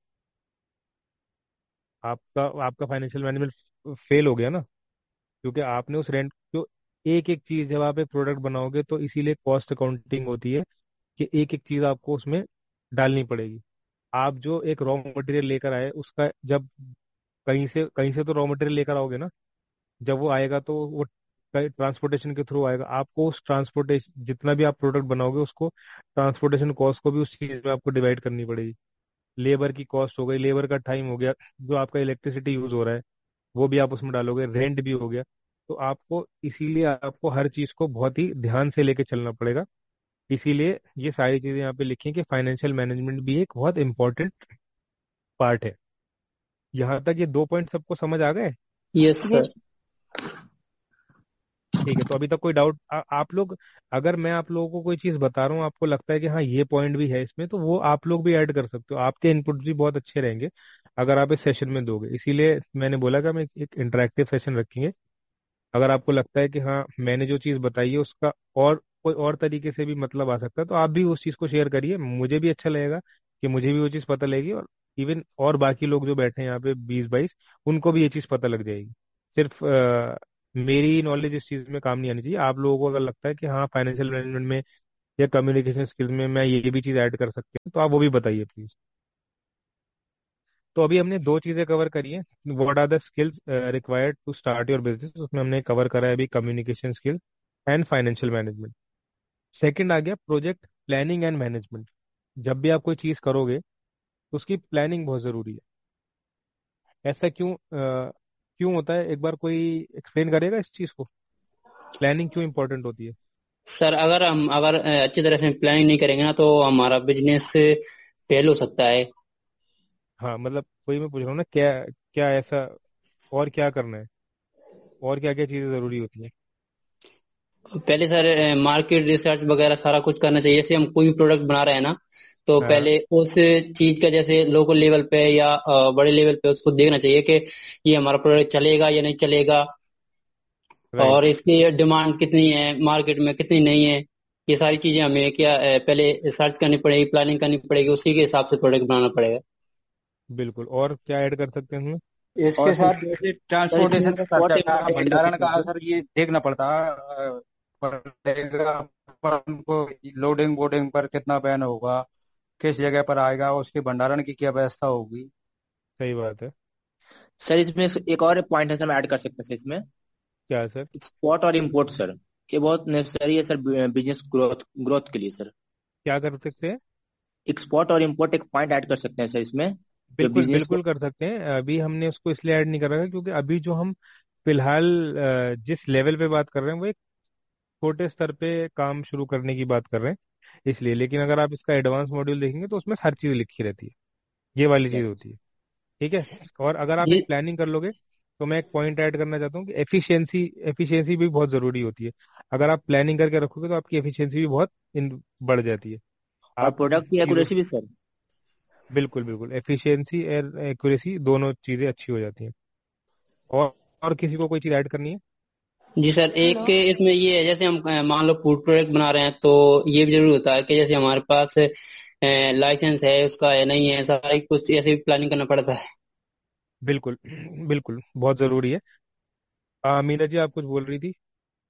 आपका आपका फाइनेंशियल मैनेजमेंट फेल हो गया ना। क्योंकि आपने उस रेंट जो, एक एक चीज जब आप एक प्रोडक्ट बनाओगे तो इसीलिए कॉस्ट अकाउंटिंग होती है कि एक एक चीज आपको उसमें डालनी पड़ेगी। आप जो एक रॉ मटेरियल लेकर आए उसका जब, कहीं से तो रॉ मटेरियल लेकर आओगे ना, जब वो आएगा तो वो ट्रांसपोर्टेशन के थ्रू आएगा, आपको उस ट्रांसपोर्टेशन जितना भी आप प्रोडक्ट बनाओगे उसको, ट्रांसपोर्टेशन कॉस्ट को भी उस चीज में आपको डिवाइड करनी पड़ेगी। लेबर की कॉस्ट हो गई, लेबर का टाइम हो गया, जो आपका इलेक्ट्रिसिटी यूज हो रहा है वो भी आप उसमें डालोगे, रेंट भी हो गया। तो आपको इसीलिए आपको हर चीज को बहुत ही ध्यान से लेके चलना पड़ेगा। इसीलिए ये सारी चीजें यहाँ पे लिखी हैं कि फाइनेंशियल मैनेजमेंट भी एक बहुत इंपॉर्टेंट पार्ट है। यहाँ तक ये 2 पॉइंट सबको समझ आ गए? यस जी सर। ठीक है, तो अभी तक कोई डाउट आप लोग, अगर मैं आप लोगों को कोई चीज बता रहा हूँ आपको लगता है कि हाँ ये पॉइंट भी है इसमें, तो वो आप लोग भी ऐड कर सकते हो, आपके इनपुट भी बहुत अच्छे रहेंगे अगर आप इस सेशन में दोगे। इसीलिए मैंने बोला कि हम एक इंटरेक्टिव सेशन रखेंगे। अगर आपको लगता है कि हाँ मैंने जो चीज़ बताई है उसका और कोई और तरीके से भी मतलब आ सकता है, तो आप भी उस चीज़ को शेयर करिए, मुझे भी अच्छा लगेगा कि मुझे भी वो चीज़ पता लगेगी, और इवन और बाकी लोग जो बैठे हैं यहाँ पे 20-22, उनको भी ये चीज़ पता लग जाएगी। सिर्फ मेरी नॉलेज इस चीज़ में काम नहीं आनी चाहिए। आप लोगों को अगर लगता है कि हाँ फाइनेंशियल मैनेजमेंट में या कम्युनिकेशन स्किल्स में मैं ये भी चीज़ ऐड कर सकती हूँ, तो आप वो भी बताइए प्लीज। तो अभी हमने दो चीज़ें कवर करी हैं, what are the skills required to start your business, उसमें हमने कवर करा है अभी communication skills and financial management. Second आ गया प्रोजेक्ट प्लानिंग एंड मैनेजमेंट। जब भी आप कोई चीज़ करोगे तो उसकी प्लानिंग बहुत ज़रूरी है। ऐसा क्यों होता है, एक बार कोई एक्सप्लेन करेगा इस चीज़ को, प्लानिंग क्यों इंपॉर्टेंट होती है? सर अगर अच्छी तरह से प्लानिंग नहीं करेंगे ना तो हमारा बिजनेस फेल हो सकता है। हाँ मतलब वही मैं पूछ रहा हूँ ना, क्या क्या ऐसा और क्या करना है, और क्या क्या चीज़ें ज़रूरी होती हैं? पहले सर मार्केट रिसर्च वगैरह सारा कुछ करना चाहिए। जैसे हम कोई भी प्रोडक्ट बना रहे हैं ना, तो हाँ। पहले उस चीज का जैसे लोकल लेवल पे या बड़े लेवल पे उसको देखना चाहिए कि ये हमारा प्रोडक्ट चलेगा या नहीं चलेगा, और राइट। इसकी डिमांड कितनी है मार्केट में, कितनी नहीं है। ये सारी चीजें हमें क्या पहले सर्च करनी पड़ेगी, प्लानिंग करनी पड़ेगी, उसी के हिसाब से प्रोडक्ट बनाना पड़ेगा। बिल्कुल, और क्या ऐड कर सकते हैं इसमें? इसके और सर साथ जैसे सर इसमें ट्रांसपोर्टेशन का स्पॉट खर्चा, इम्पोर्ट ऐड कर भंडारण सकते हैं का, सर। सर ये देखना पड़ेगा अपन को। लोडिंग बोर्डिंग पर कितना बैन होगा, किस जगह पर आएगा, उसके भंडारण की क्या व्यवस्था होगी। सही बात है। सर इसमें एक और पॉइंट है सर, हम ऐड कर सकते हैं सर इसमें, क्या है सर? एक्सपोर्ट और इम्पोर्ट सर। ये बहुत नेसेसरी है सर बिजनेस ग्रोथ ग्रोथ के लिए सर। क्या कर सकते हैं? एक्सपोर्ट और इम्पोर्ट एक पॉइंट ऐड कर सकते हैं सर इसमें, जो बिल्कुल बिजनेस को। बिल्कुल कर सकते हैं। अभी हमने उसको इसलिए ऐड नहीं कर रखा है क्योंकि अभी जो हम फिलहाल जिस लेवल पे बात कर रहे हैं वो एक छोटे स्तर पे काम शुरू करने की बात कर रहे हैं इसलिए। लेकिन अगर आप इसका एडवांस मॉड्यूल देखेंगे तो उसमें हर चीज़ लिखी रहती है, ये वाली चीज़ होती है। ठीक है। और अगर आप एक जी प्लानिंग कर लोगे तो मैं एक पॉइंट ऐड करना चाहता हूँ कि एफिशिएंसी एफिशिएंसी भी बहुत ज़रूरी होती है। अगर आप प्लानिंग करके रखोगे तो आपकी एफिशिएंसी भी बहुत बढ़ जाती है। और आप प्रोडक्ट की चीज़ों, एक्यूरेसी भी सर। बिल्कुल बिल्कुल, एफिशिएंसी और एक्यूरेसी दोनों चीज़ें अच्छी हो जाती हैं। और और किसी को कोई चीज़ ऐड करनी है? जी सर, हेलो। एक इसमें ये है, जैसे हम मान लो फूड प्रोडक्ट बना रहे हैं तो ये भी जरूरी होता है कि जैसे हमारे पास लाइसेंस है उसका या नहीं है, सारी कुछ ऐसे भी प्लानिंग करना पड़ता है। बिल्कुल बिल्कुल, बहुत ज़रूरी है। मीना जी आप कुछ बोल रही थी?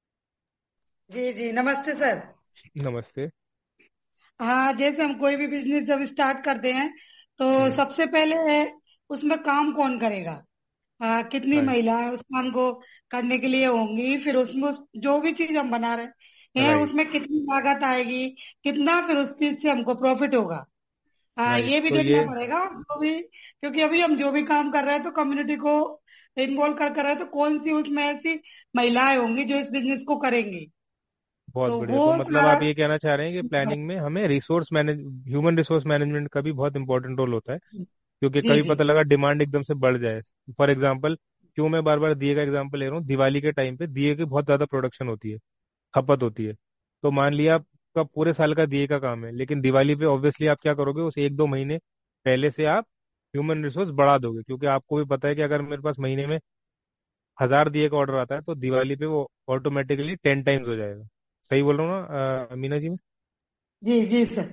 जी जी, नमस्ते सर। नमस्ते। हाँ, जैसे हम कोई भी बिजनेस जब स्टार्ट करते हैं तो हम्म। सबसे पहले है उसमें काम कौन करेगा। कितनी राइट। महिलाएं उस काम को करने के लिए होंगी, फिर उसमें जो भी चीज हम बना रहे हैं राइट। उसमें कितनी लागत आएगी, कितना फिर उस चीज से हमको प्रॉफिट होगा। राइट ये भी तो देखना ये, पड़ेगा जो भी, क्योंकि अभी हम जो भी काम कर रहे हैं तो कम्युनिटी को इन्वॉल्व कर रहे हैं, तो कौन सी उसमें ऐसी महिलाएं होंगी जो इस बिजनेस को करेंगी, बहुत तो बढ़िया। वो तो मतलब सारा। आप ये कहना चाह रहे हैं कि प्लानिंग में हमें resource manage human resource management का भी बहुत इंपॉर्टेंट रोल होता है। क्योंकि जी कभी जी पता लगा डिमांड एकदम से बढ़ जाए। फॉर एग्जाम्पल, क्यों मैं बार बार दिए का एग्जाम्पल ले रहा हूँ, दिवाली के टाइम पे दिए की बहुत ज्यादा प्रोडक्शन होती है, खपत होती है। तो मान लिया आपका पूरे साल का दिए का काम है, लेकिन दिवाली पे ऑब्वियसली आप क्या करोगे, उस 1-2 महीने पहले से आप ह्यूमन रिसोर्स बढ़ा दोगे, क्योंकि आपको भी पता है कि अगर मेरे पास महीने में 1000 दिए का ऑर्डर आता है तो दिवाली पे वो ऑटोमेटिकली 10 टाइम्स हो जाएगा। सही बोल रहा हूँ ना मीना जी मैं? जी जी सर।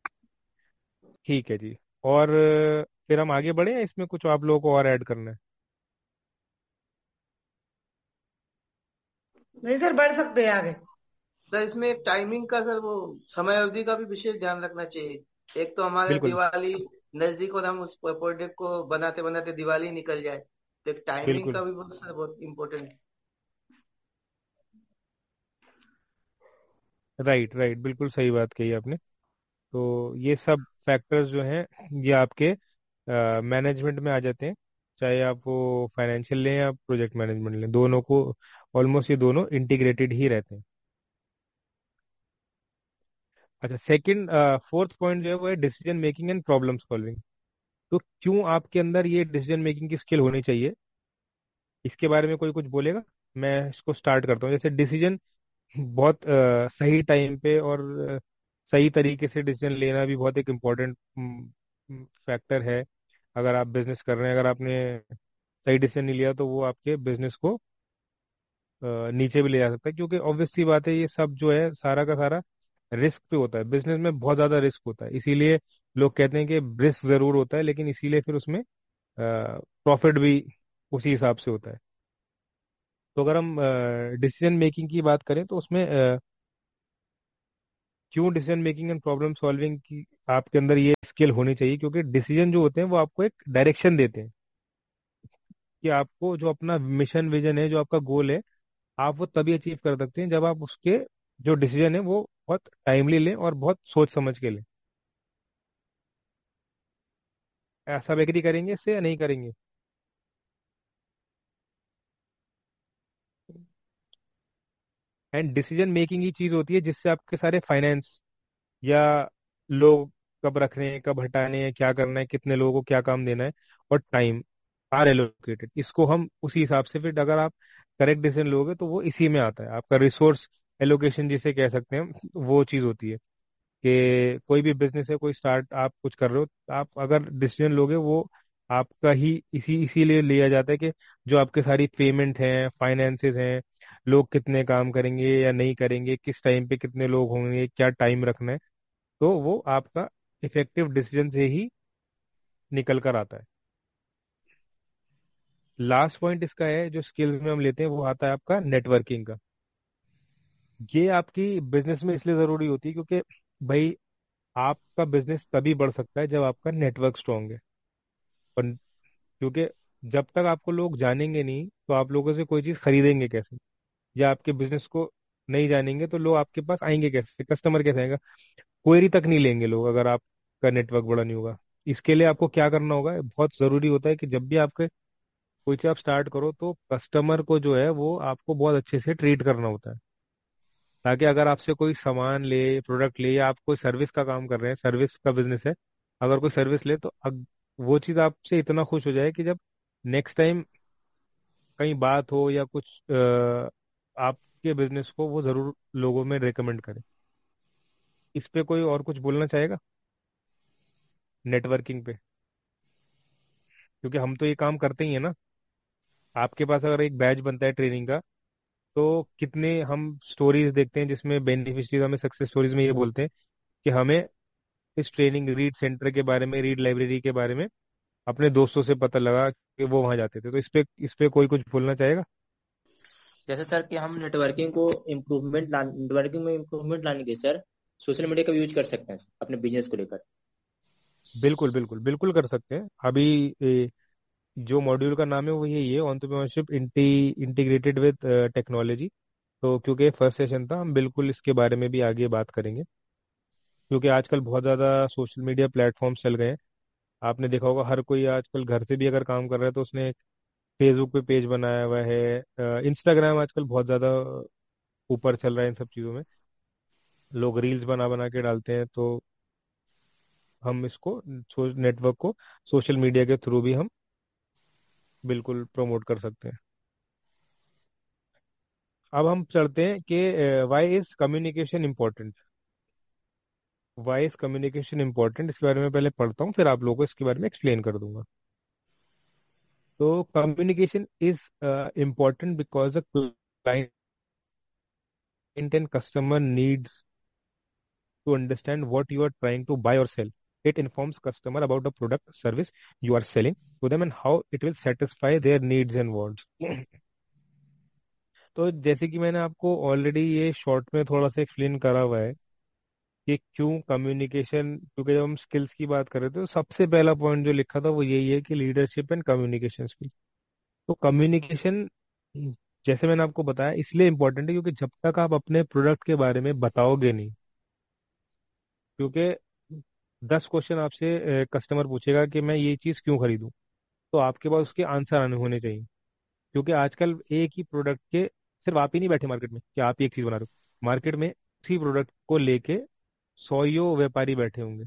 ठीक है जी। और फिर हम आगे बढ़े या इसमें कुछ आप लोगों को और ऐड करना है? नहीं सर, बढ़ सकते हैं आगे। सर इसमें टाइमिंग का सर, वो समय अवधि का भी विशेष ध्यान रखना चाहिए। एक तो हमारे बिल्कुल दिवाली नजदीक और हम उस प्रोजेक्ट को बनाते बनाते दिवाली निकल जाए, तो एक टाइमिंग बिल्कुल। का भी बहुत सर बहुत इम्पोर्टेंट है। राइट राइट, बिल्कुल सही बात कही आपने। तो ये सब फैक्टर्स जो हैं ये आपके मैनेजमेंट में आ जाते हैं। चाहे आप वो फाइनेंशियल लें या प्रोजेक्ट मैनेजमेंट लें, दोनों को ऑलमोस्ट ये दोनों इंटीग्रेटेड ही रहते हैं। अच्छा, सेकंड फोर्थ पॉइंट जो है वो है decision making and problem solving. तो क्यों आपके अंदर ये डिसीजन मेकिंग की स्किल होनी चाहिए, इसके बारे में कोई कुछ बोलेगा? मैं इसको स्टार्ट करता हूँ। जैसे डिसीजन बहुत सही टाइम पे और सही तरीके से डिसीजन लेना भी बहुत एक इम्पोर्टेंट फैक्टर है। अगर आप बिजनेस कर रहे हैं, अगर आपने सही डिसीजन नहीं लिया तो वो आपके बिजनेस को नीचे भी ले जा सकता है। क्योंकि ऑब्वियस सी बात है, ये सब जो है सारा का सारा रिस्क पे होता है, बिजनेस में बहुत ज़्यादा रिस्क होता है। इसीलिए लोग कहते हैं कि रिस्क जरूर होता है, लेकिन इसीलिए फिर उसमें प्रॉफिट भी उसी हिसाब से होता है। तो अगर हम डिसीजन मेकिंग की बात करें तो उसमें क्यों decision making and problem solving की आपके अंदर ये स्किल होनी चाहिए, क्योंकि डिसीजन जो होते हैं वो आपको एक डायरेक्शन देते हैं कि आपको जो अपना मिशन विजन है, जो आपका गोल है, आप वो तभी अचीव कर सकते हैं जब आप उसके जो डिसीजन है वो बहुत टाइमली लें और बहुत सोच समझ के लें। ऐसा एग्री करेंगे इससे या नहीं करेंगे? एंड डिसीजन मेकिंग ही चीज होती है जिससे आपके सारे फाइनेंस या लोग कब रखने हैं, कब हटाने हैं, क्या करना है, कितने लोगों को क्या काम देना है, और टाइम आर एलोकेटेड। इसको हम उसी हिसाब से, फिर अगर आप करेक्ट डिसीजन लोगे तो वो इसी में आता है, आपका रिसोर्स एलोकेशन जिसे कह सकते हैं हम, वो चीज होती है कि कोई भी बिजनेस है, कोई स्टार्ट आप कुछ कर रहे हो, आप अगर डिसीजन लोगे वो आपका ही इसीलिए लिया जाता है कि जो आपके सारी पेमेंट हैं, फाइनेंसेस हैं, लोग कितने काम करेंगे या नहीं करेंगे, किस टाइम पे कितने लोग होंगे, क्या टाइम रखना है, तो वो आपका इफेक्टिव डिसीजन से ही निकल कर आता है। लास्ट पॉइंट इसका है जो स्किल्स में हम लेते हैं, वो आता है आपका नेटवर्किंग का। ये आपकी बिजनेस में इसलिए जरूरी होती है क्योंकि भाई आपका बिजनेस तभी बढ़ सकता है जब आपका नेटवर्क स्ट्रांग है। पर क्योंकि जब तक आपको लोग जानेंगे नहीं तो आप लोगों से कोई चीज खरीदेंगे कैसे, या आपके बिजनेस को नहीं जानेंगे तो लोग आपके पास आएंगे कैसे, कस्टमर कैसे आएगा, क्वेरी तक नहीं लेंगे लोग अगर आपका नेटवर्क बड़ा नहीं होगा। इसके लिए आपको क्या करना होगा, बहुत जरूरी होता है कि जब भी आपके कोई चीज आप स्टार्ट करो तो कस्टमर को जो है वो आपको बहुत अच्छे से ट्रीट करना होता है, ताकि अगर आपसे कोई सामान ले, प्रोडक्ट ले, या आप कोई सर्विस का काम कर रहे हैं, सर्विस का बिजनेस है, अगर कोई सर्विस ले तो वो चीज आपसे इतना खुश हो जाए कि जब नेक्स्ट टाइम कहीं बात हो या कुछ आपके बिजनेस को वो जरूर लोगों में रिकमेंड करे। इस पे कोई और कुछ बोलना चाहेगा नेटवर्किंग पे? क्योंकि हम तो ये काम करते ही है ना। आपके पास अगर एक बैच बनता है ट्रेनिंग का, तो कितने हम स्टोरीज देखते हैं जिसमें बेनिफिशियरीज हमें सक्सेस स्टोरीज में ये बोलते हैं कि हमें इस ट्रेनिंग रीड सेंटर के बारे में, रीड लाइब्रेरी के बारे में अपने दोस्तों से पता लगा कि वो वहां जाते थे। तो इस पे कोई कुछ बोलना चाहेगा? जैसे सर कि हम नेटवर्किंग में इम्प्रूवमेंट लाने के लिए सर सोशल मीडिया का भी यूज कर सकते हैं अपने बिजनेस को लेकर। बिल्कुल बिल्कुल बिल्कुल कर सकते हैं। अभी जो मॉड्यूल का नाम है वो यही है, एंटरप्रेन्योरशिप इंटीग्रेटेड विद टेक्नोलॉजी। तो क्योंकि फर्स्ट सेशन था, हम बिल्कुल इसके बारे में भी आगे बात करेंगे, क्योंकि आजकल बहुत ज़्यादा सोशल मीडिया प्लेटफॉर्म्स चल गए हैं। आपने देखा होगा हर कोई आजकल घर से भी अगर काम कर रहा है तो उसने फेसबुक पे पेज बनाया हुआ है, इंस्टाग्राम आजकल बहुत ज़्यादा ऊपर चल रहा है इन सब चीज़ों में, लोग रील्स बना बना के डालते हैं। तो हम इसको नेटवर्क को सोशल मीडिया के थ्रू भी हम बिल्कुल प्रमोट कर सकते हैं। अब हम चलते हैं कि Y is communication important. Y is communication important, इसके बारे में पहले पढ़ता हूँ, फिर आप लोगों को इसके बारे में एक्सप्लेन कर दूंगा। तो communication is important because the client and customer needs to understand what you are trying to buy or sell. It informs customer about the product service you are selling to them and how it will satisfy their needs and wants. तो जैसे कि मैंने आपको ऑलरेडी ये शॉर्ट में थोड़ा सा एक्सप्लेन करा हुआ है कि क्यों कम्युनिकेशन, क्योंकि जब हम स्किल्स की बात कर रहे थे तो सबसे पहला पॉइंट जो लिखा था वो यही है कि लीडरशिप एंड कम्युनिकेशन स्किल। तो कम्युनिकेशन, जैसे मैंने आपको बताया, इसलिए इम्पोर्टेंट है क्योंकि जब तक आप अपने प्रोडक्ट के बारे में बताओगे नहीं, क्योंकि 10 क्वेश्चन आपसे कस्टमर पूछेगा कि मैं ये चीज़ क्यों खरीदूं, तो आपके पास उसके आंसर आने होने चाहिए। क्योंकि आजकल एक ही प्रोडक्ट के, सिर्फ आप ही नहीं बैठे मार्केट में कि आप ही एक चीज़ बना रहे हो, मार्केट में उसी प्रोडक्ट को लेके सौयों व्यापारी बैठे होंगे।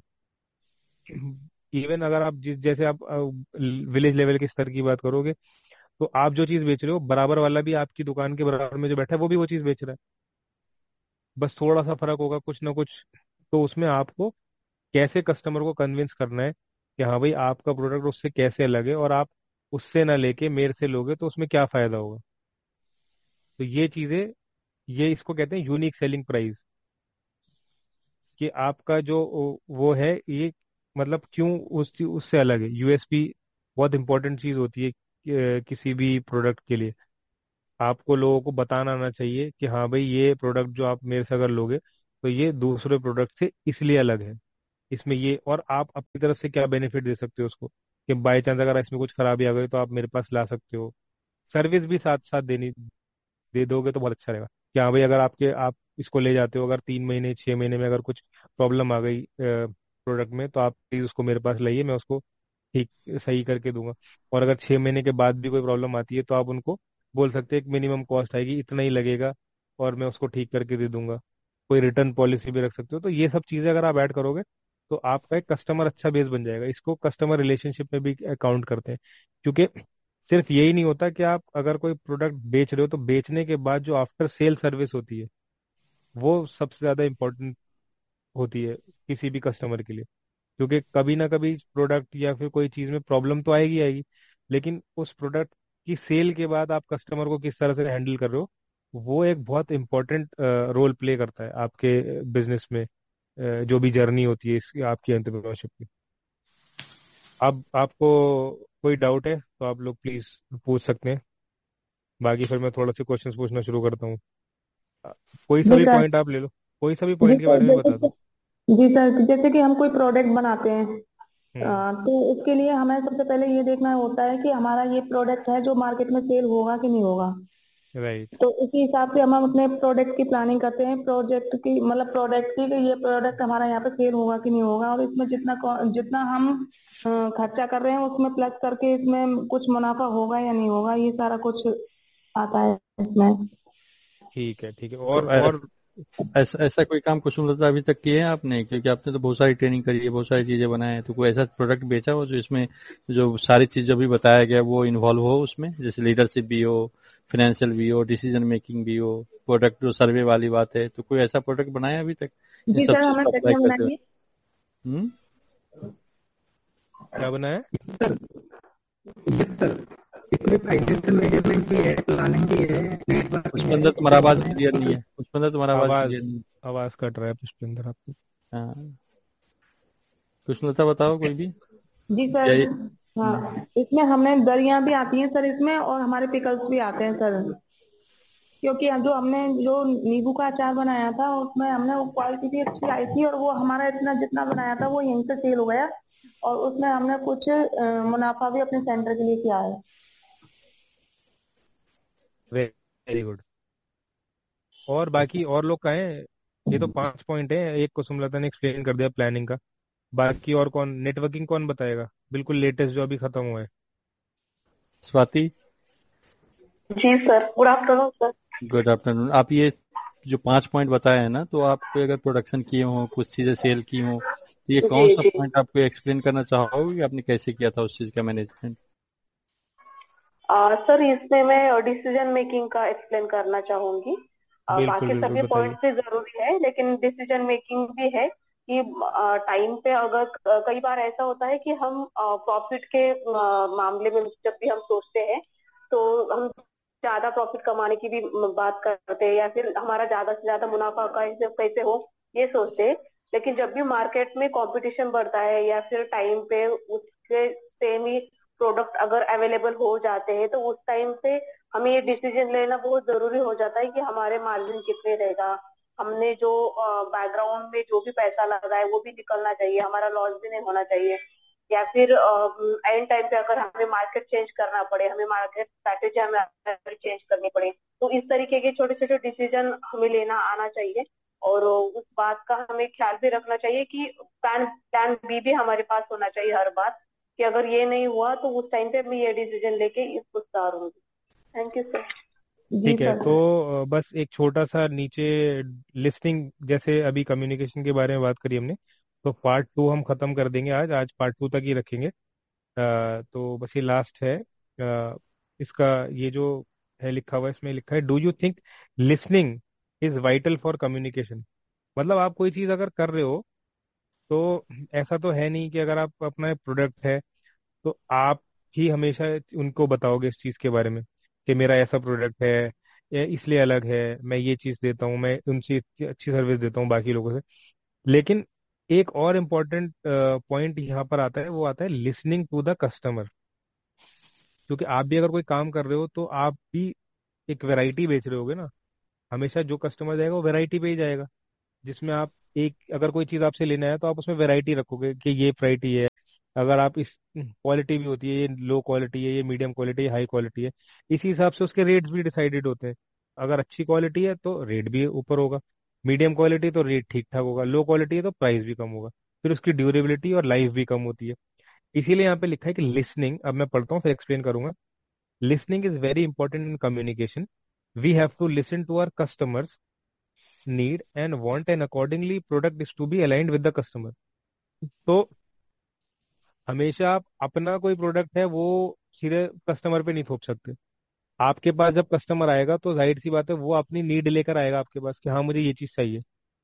इवन अगर आप जैसे आप विलेज लेवल के स्तर की बात करोगे तो आप जो चीज़ बेच रहे हो, बराबर वाला भी आपकी दुकान के बराबर में जो बैठा है वो भी वो चीज़ बेच रहा है, बस थोड़ा सा फर्क होगा कुछ ना कुछ। तो उसमें आपको कैसे कस्टमर को कन्विंस करना है कि हाँ भाई आपका प्रोडक्ट उससे कैसे अलग है, और आप उससे ना लेके मेरे से लोगे तो उसमें क्या फायदा होगा। तो ये चीजें, ये इसको कहते हैं यूनिक सेलिंग प्राइस, कि आपका जो वो है, ये मतलब क्यों उससे अलग है। यूएसपी बहुत इंपॉर्टेंट चीज होती है किसी भी प्रोडक्ट के लिए। आपको लोगों को बताना आना चाहिए कि हाँ भाई, ये प्रोडक्ट जो आप मेरे से अगर लोगे तो ये दूसरे प्रोडक्ट से इसलिए अलग है, इसमें ये, और आप अपनी तरफ से क्या बेनिफिट दे सकते हो उसको, कि बाई चांस अगर इसमें कुछ खराबी आ गई तो आप मेरे पास ला सकते हो। सर्विस भी साथ साथ देनी दे दोगे तो बहुत अच्छा रहेगा। कि हाँ भाई, अगर आप इसको ले जाते हो, अगर 3 महीने 6 महीने में अगर कुछ प्रॉब्लम आ गई प्रोडक्ट में, तो आप प्लीज उसको मेरे पास लाइए, मैं उसको ठीक सही करके दूंगा। और अगर 6 महीने के बाद भी कोई प्रॉब्लम आती है तो आप उनको बोल सकते हैं कि मिनिमम कॉस्ट आएगी, इतना ही लगेगा, और मैं उसको ठीक करके दे दूंगा। कोई रिटर्न पॉलिसी भी रख सकते हो। तो ये सब चीजें अगर आप ऐड करोगे तो आपका एक कस्टमर अच्छा बेस बन जाएगा। इसको कस्टमर रिलेशनशिप में भी काउंट करते हैं। क्योंकि सिर्फ यही नहीं होता कि आप अगर कोई प्रोडक्ट बेच रहे हो तो बेचने के बाद जो आफ्टर सेल सर्विस होती है वो सबसे ज्यादा इम्पोर्टेंट होती है किसी भी कस्टमर के लिए। क्योंकि कभी ना कभी प्रोडक्ट या फिर कोई चीज में प्रॉब्लम तो आएगी आएगी, लेकिन उस प्रोडक्ट की सेल के बाद आप कस्टमर को किस तरह से हैंडल कर रहे हो, वो एक बहुत इंपॉर्टेंट रोल प्ले करता है आपके बिजनेस में, जो भी जर्नी होती है इसकी, आपकी एंटरप्रेन्योरशिप की। अब आपको कोई डाउट है तो आप लोग प्लीज पूछ सकते हैं। बाकी फिर मैं थोड़ा से क्वेश्चंस पूछना शुरू करता हूँ। अ, कोई सा जी भी सर। पॉइंट आप ले लो, कोई सा भी जी पॉइंट के सर, बारे में जैसे बता दो। जी सर, जैसे कि हम कोई प्रोडक्ट बनाते हैं, हम्म। तो उसके लिए हमें सबसे पहले ये देखना होता है कि हमारा ये प्रोडक्ट है जो मार्केट में सेल होगा कि नहीं होगा। राइट। तो उसी हिसाब से हम अपने प्रोडक्ट की प्लानिंग करते हैं, प्रोजेक्ट की मतलब प्रोडक्ट की, कि ये प्रोडक्ट हमारा यहाँ पे सेल होगा कि नहीं होगा, और इसमें जितना हम खर्चा कर रहे हैं उसमें प्लस करके इसमें कुछ मुनाफा होगा या नहीं होगा, ये सारा कुछ आता है इसमें। ठीक है, ठीक है। तो और ऐसा ऐसा कोई काम कुसुमलता अभी तक किए हैं आपने? क्योंकि आपने तो बहुत सारी ट्रेनिंग करी है, बहुत सारी चीजें बनाए हैं, तो कोई ऐसा प्रोडक्ट बेचा हो जो इसमें जो सारी चीज जो भी बताया गया वो इन्वॉल्व हो उसमें, जैसे लीडरशिप भी हो, फाइनेंशियल भी हो, डिसीजन मेकिंग भी हो, प्रोडक्ट जो सर्वे वाली बात है, तो कोई ऐसा प्रोडक्ट बनाया है अभी तक इन जी सब सर, चीज हमें को अप्लाई तकिया करते बनाई है। हुए? हम्म। क्या बना है? यस सर, इसमें फाइनेंशियल मैनेजमेंट भी है, प्लानिंग भी है, नेटवर्किंग पुष्पेंद्र तुम्हारा आवाज क्लियर नहीं है। है, पुष्पेंद्र तुम्हारा आवाज आवाज क्लियर नहीं है। आवाज कट रहा है पुष्पेंद्र आपकी। हाँ, कुसुमलता बताओ कोई भी। जी या सर। हाँ, इसमें हमें दरियां भी आती हैं सर इसमें, और हमारे पिकल्स भी आते हैं सर। क्योंकि जो हमने जो नींबू का अचार बनाया था उसमें हमने वो क्वालिटी भी अच्छी आई थी, और वो हमारा इतना जितना बनाया था वो यहीं से सेल हो गया, और उसमें हमने कुछ मुनाफा भी अपने सेंटर के लिए किया है। Very good. और बाकी और लोग कहें, ये तो 5 पॉइंट है, एक को सुमलता ने एक्सप्लेन कर दिया प्लानिंग का। बाकी और कौन, नेटवर्किंग कौन बताएगा, बिल्कुल लेटेस्ट जो अभी खत्म हुआ है? स्वाति। जी sir, good afternoon sir. Good afternoon. आप ये जो 5 पॉइंट बताए हैं ना, तो आप कोई अगर प्रोडक्शन किए हो, कुछ चीजें सेल की हो, तो ये कौन जी सा जी। पॉइंट आपको एक्सप्लेन करना चाहोगे कि आपने कैसे किया था उस चीज का मैनेजमेंट? सर, इसमें मैं डिसीजन मेकिंग का एक्सप्लेन करना चाहूंगी। बिल्कुल बाकी बिल्कुल सभी बताइए। पॉइंट्स भी जरूरी है, लेकिन डिसीजन मेकिंग भी है कि टाइम पे अगर कई बार ऐसा होता है कि हम प्रॉफिट के मामले में जब भी हम सोचते हैं, तो हम ज्यादा प्रॉफिट कमाने की भी बात करते हैं, या फिर हमारा ज्यादा से ज्यादा मुनाफा कैसे कैसे हो, ये सोचते हैं। लेकिन जब भी मार्केट में कंपटीशन बढ़ता है, या फिर टाइम पे उसके सेम ही प्रोडक्ट अगर अवेलेबल हो जाते हैं, तो उस टाइम पे हमें ये डिसीजन लेना बहुत जरूरी हो जाता है कि हमारे मार्जिन कितने रहेगा, हमने जो बैकग्राउंड में जो भी पैसा लगा है वो भी निकलना चाहिए, हमारा लॉस भी नहीं होना चाहिए। या फिर एंड टाइम पे अगर हमें मार्केट चेंज करना पड़े, हमें मार्केट स्ट्रैटेजी हमें चेंज करनी पड़े, तो इस तरीके के छोटे छोटे डिसीजन हमें लेना आना चाहिए। और उस बात का हमें ख्याल भी रखना चाहिए कि प्लान प्लान बी भी हमारे पास होना चाहिए हर बार, कि अगर ये नहीं हुआ तो उस टाइम पे मैं ये डिसीजन लेके इसको उतारूंगी। Thank you sir. जी ठीक है, सर। तो बस एक छोटा सा नीचे लिस्टिंग, जैसे अभी कम्युनिकेशन के बारे में बात करी हमने, तो पार्ट 2 हम खत्म कर देंगे आज आज पार्ट 2 तक ही रखेंगे। तो बस ये लास्ट है। इसका ये जो है लिखा हुआ है, इसमें लिखा है, do you think listening is vital for communication? मतलब आप कोई चीज अगर कर रहे हो तो ऐसा तो है नहीं कि अगर आप अपना प्रोडक्ट है तो आप ही हमेशा उनको बताओगे इस चीज के बारे में कि मेरा ऐसा प्रोडक्ट है, ये इसलिए अलग है, मैं ये चीज देता हूँ, मैं उनसे इतनी अच्छी सर्विस देता हूँ बाकी लोगों से। लेकिन एक और इम्पोर्टेंट पॉइंट यहाँ पर आता है, वो आता है लिसनिंग टू द कस्टमर। क्योंकि आप भी अगर कोई काम कर रहे हो तो आप भी एक वैरायटी बेच रहे होगे ना। हमेशा जो कस्टमर जाएगा वो वैरायटी पे ही जाएगा, जिसमें आप एक अगर कोई चीज आपसे लेना है तो आप उसमें वैरायटी रखोगे कि ये वैरायटी है। अगर आप इस क्वालिटी भी होती है, ये लो क्वालिटी है, ये मीडियम क्वालिटी है, हाई क्वालिटी है, इसी हिसाब से उसके रेट्स भी डिसाइडेड होते हैं। अगर अच्छी क्वालिटी है तो रेट भी ऊपर होगा, मीडियम क्वालिटी तो रेट ठीक ठाक होगा, लो क्वालिटी है तो प्राइस भी कम होगा, फिर उसकी ड्यूरेबिलिटी और लाइफ भी कम होती है। इसीलिए यहाँ पे लिखा है कि लिसनिंग, अब मैं पढ़ता हूँ फिर एक्सप्लेन करूंगा। Listening is very important in communication. We have to listen to our customers need and want and accordingly product is to be aligned with the customer. तो हमेशा आप अपना कोई प्रोडक्ट है वो सीधे कस्टमर पे नहीं थोप सकते। आपके पास जब कस्टमर आएगा तो जाहिर सी बात है वो अपनी नीड लेकर आएगा आपके पास कि हाँ मुझे ये चीज चाहिए,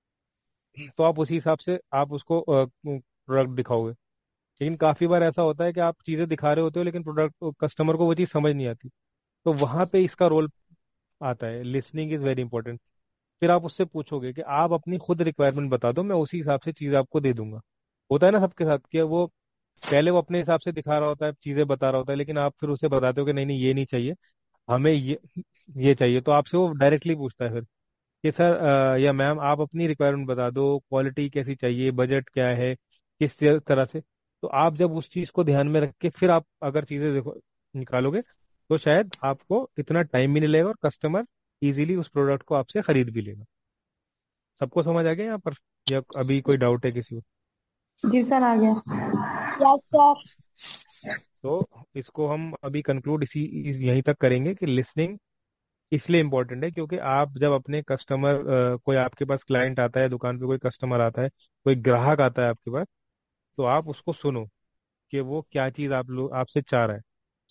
तो आप उसी हिसाब से आप उसको प्रोडक्ट दिखाओगे। लेकिन काफी बार ऐसा होता है कि आप चीजें दिखा रहे होते हो लेकिन प्रोडक्ट कस्टमर को वो चीज समझ नहीं आती, तो वहां पे इसका रोल आता है। Listening is very important. फिर आप उससे पूछोगे कि आप अपनी खुद रिक्वायरमेंट बता दो, मैं उसी हिसाब से चीज आपको दे दूंगा। होता है ना सबके साथ कि वो पहले वो अपने हिसाब से दिखा रहा होता है, चीजें बता रहा होता है, लेकिन आप फिर उसे बताते हो कि नहीं नहीं ये नहीं चाहिए, हमें ये चाहिए। तो आपसे वो डायरेक्टली पूछता है फिर कि सर या मैम आप अपनी रिक्वायरमेंट बता दो, क्वालिटी कैसी चाहिए, बजट क्या है, किस तरह से। तो आप जब उस चीज को ध्यान में रख के फिर आप अगर चीजें देखो निकालोगे तो शायद आपको इतना टाइम भी नहीं लगेगा और कस्टमर इजीली उस प्रोडक्ट को आपसे खरीद भी लेगा। सबको समझ आ गया यहाँ पर, या अभी कोई डाउट है किसी को? जी सर, आ गया। Yes sir. तो इसको हम अभी कंक्लूड यहीं तक करेंगे कि लिसनिंग इसलिए इम्पोर्टेंट है क्योंकि आप जब अपने कस्टमर कोई आपके पास क्लाइंट आता है, दुकान पे कोई कस्टमर आता है, कोई ग्राहक आता है आपके पास, तो आप उसको सुनो कि वो क्या चीज आप लोग आपसे चाह रहा है,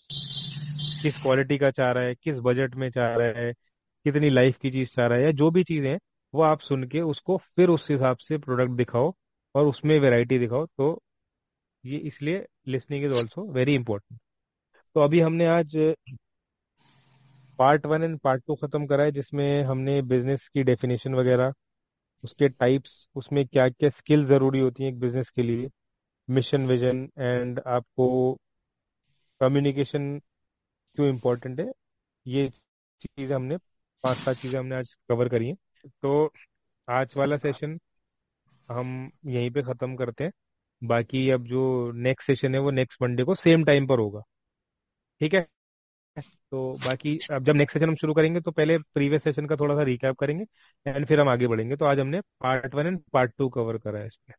किस क्वालिटी का चाह रहा है, किस बजट में चाह रहा है, कितनी लाइफ की चीज चाह रहा है, या जो भी चीजें हैं वो आप सुन के उसको फिर उस हिसाब से प्रोडक्ट दिखाओ और उसमें वैरायटी दिखाओ। तो ये इसलिए listening is also very important. तो अभी हमने आज पार्ट 1 एंड पार्ट 2 खत्म करा है, जिसमें हमने बिजनेस की डेफिनेशन वगैरह, उसके टाइप्स, उसमें क्या क्या स्किल जरूरी होती हैं एक बिजनेस के लिए, मिशन विजन, एंड आपको कम्युनिकेशन क्यों इम्पोर्टेंट है, ये चीज़ें हमने 5-7 चीज़ें हमने आज कवर करी हैं। तो आज वाला सेशन हम यहीं पे ख़त्म करते हैं। बाकी अब जो नेक्स्ट सेशन है वो नेक्स्ट मंडे को सेम टाइम पर होगा, ठीक है? तो बाकी अब जब नेक्स्ट सेशन हम शुरू करेंगे तो पहले प्रीवियस सेशन का थोड़ा सा रिकैप करेंगे एंड फिर हम आगे बढ़ेंगे। तो आज हमने पार्ट 1 एंड पार्ट 2 कवर करा है इसमें।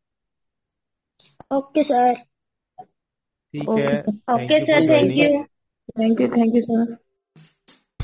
Okay sir. ठीक है, okay thank okay you sir, for thank joining. You. Thank you sir.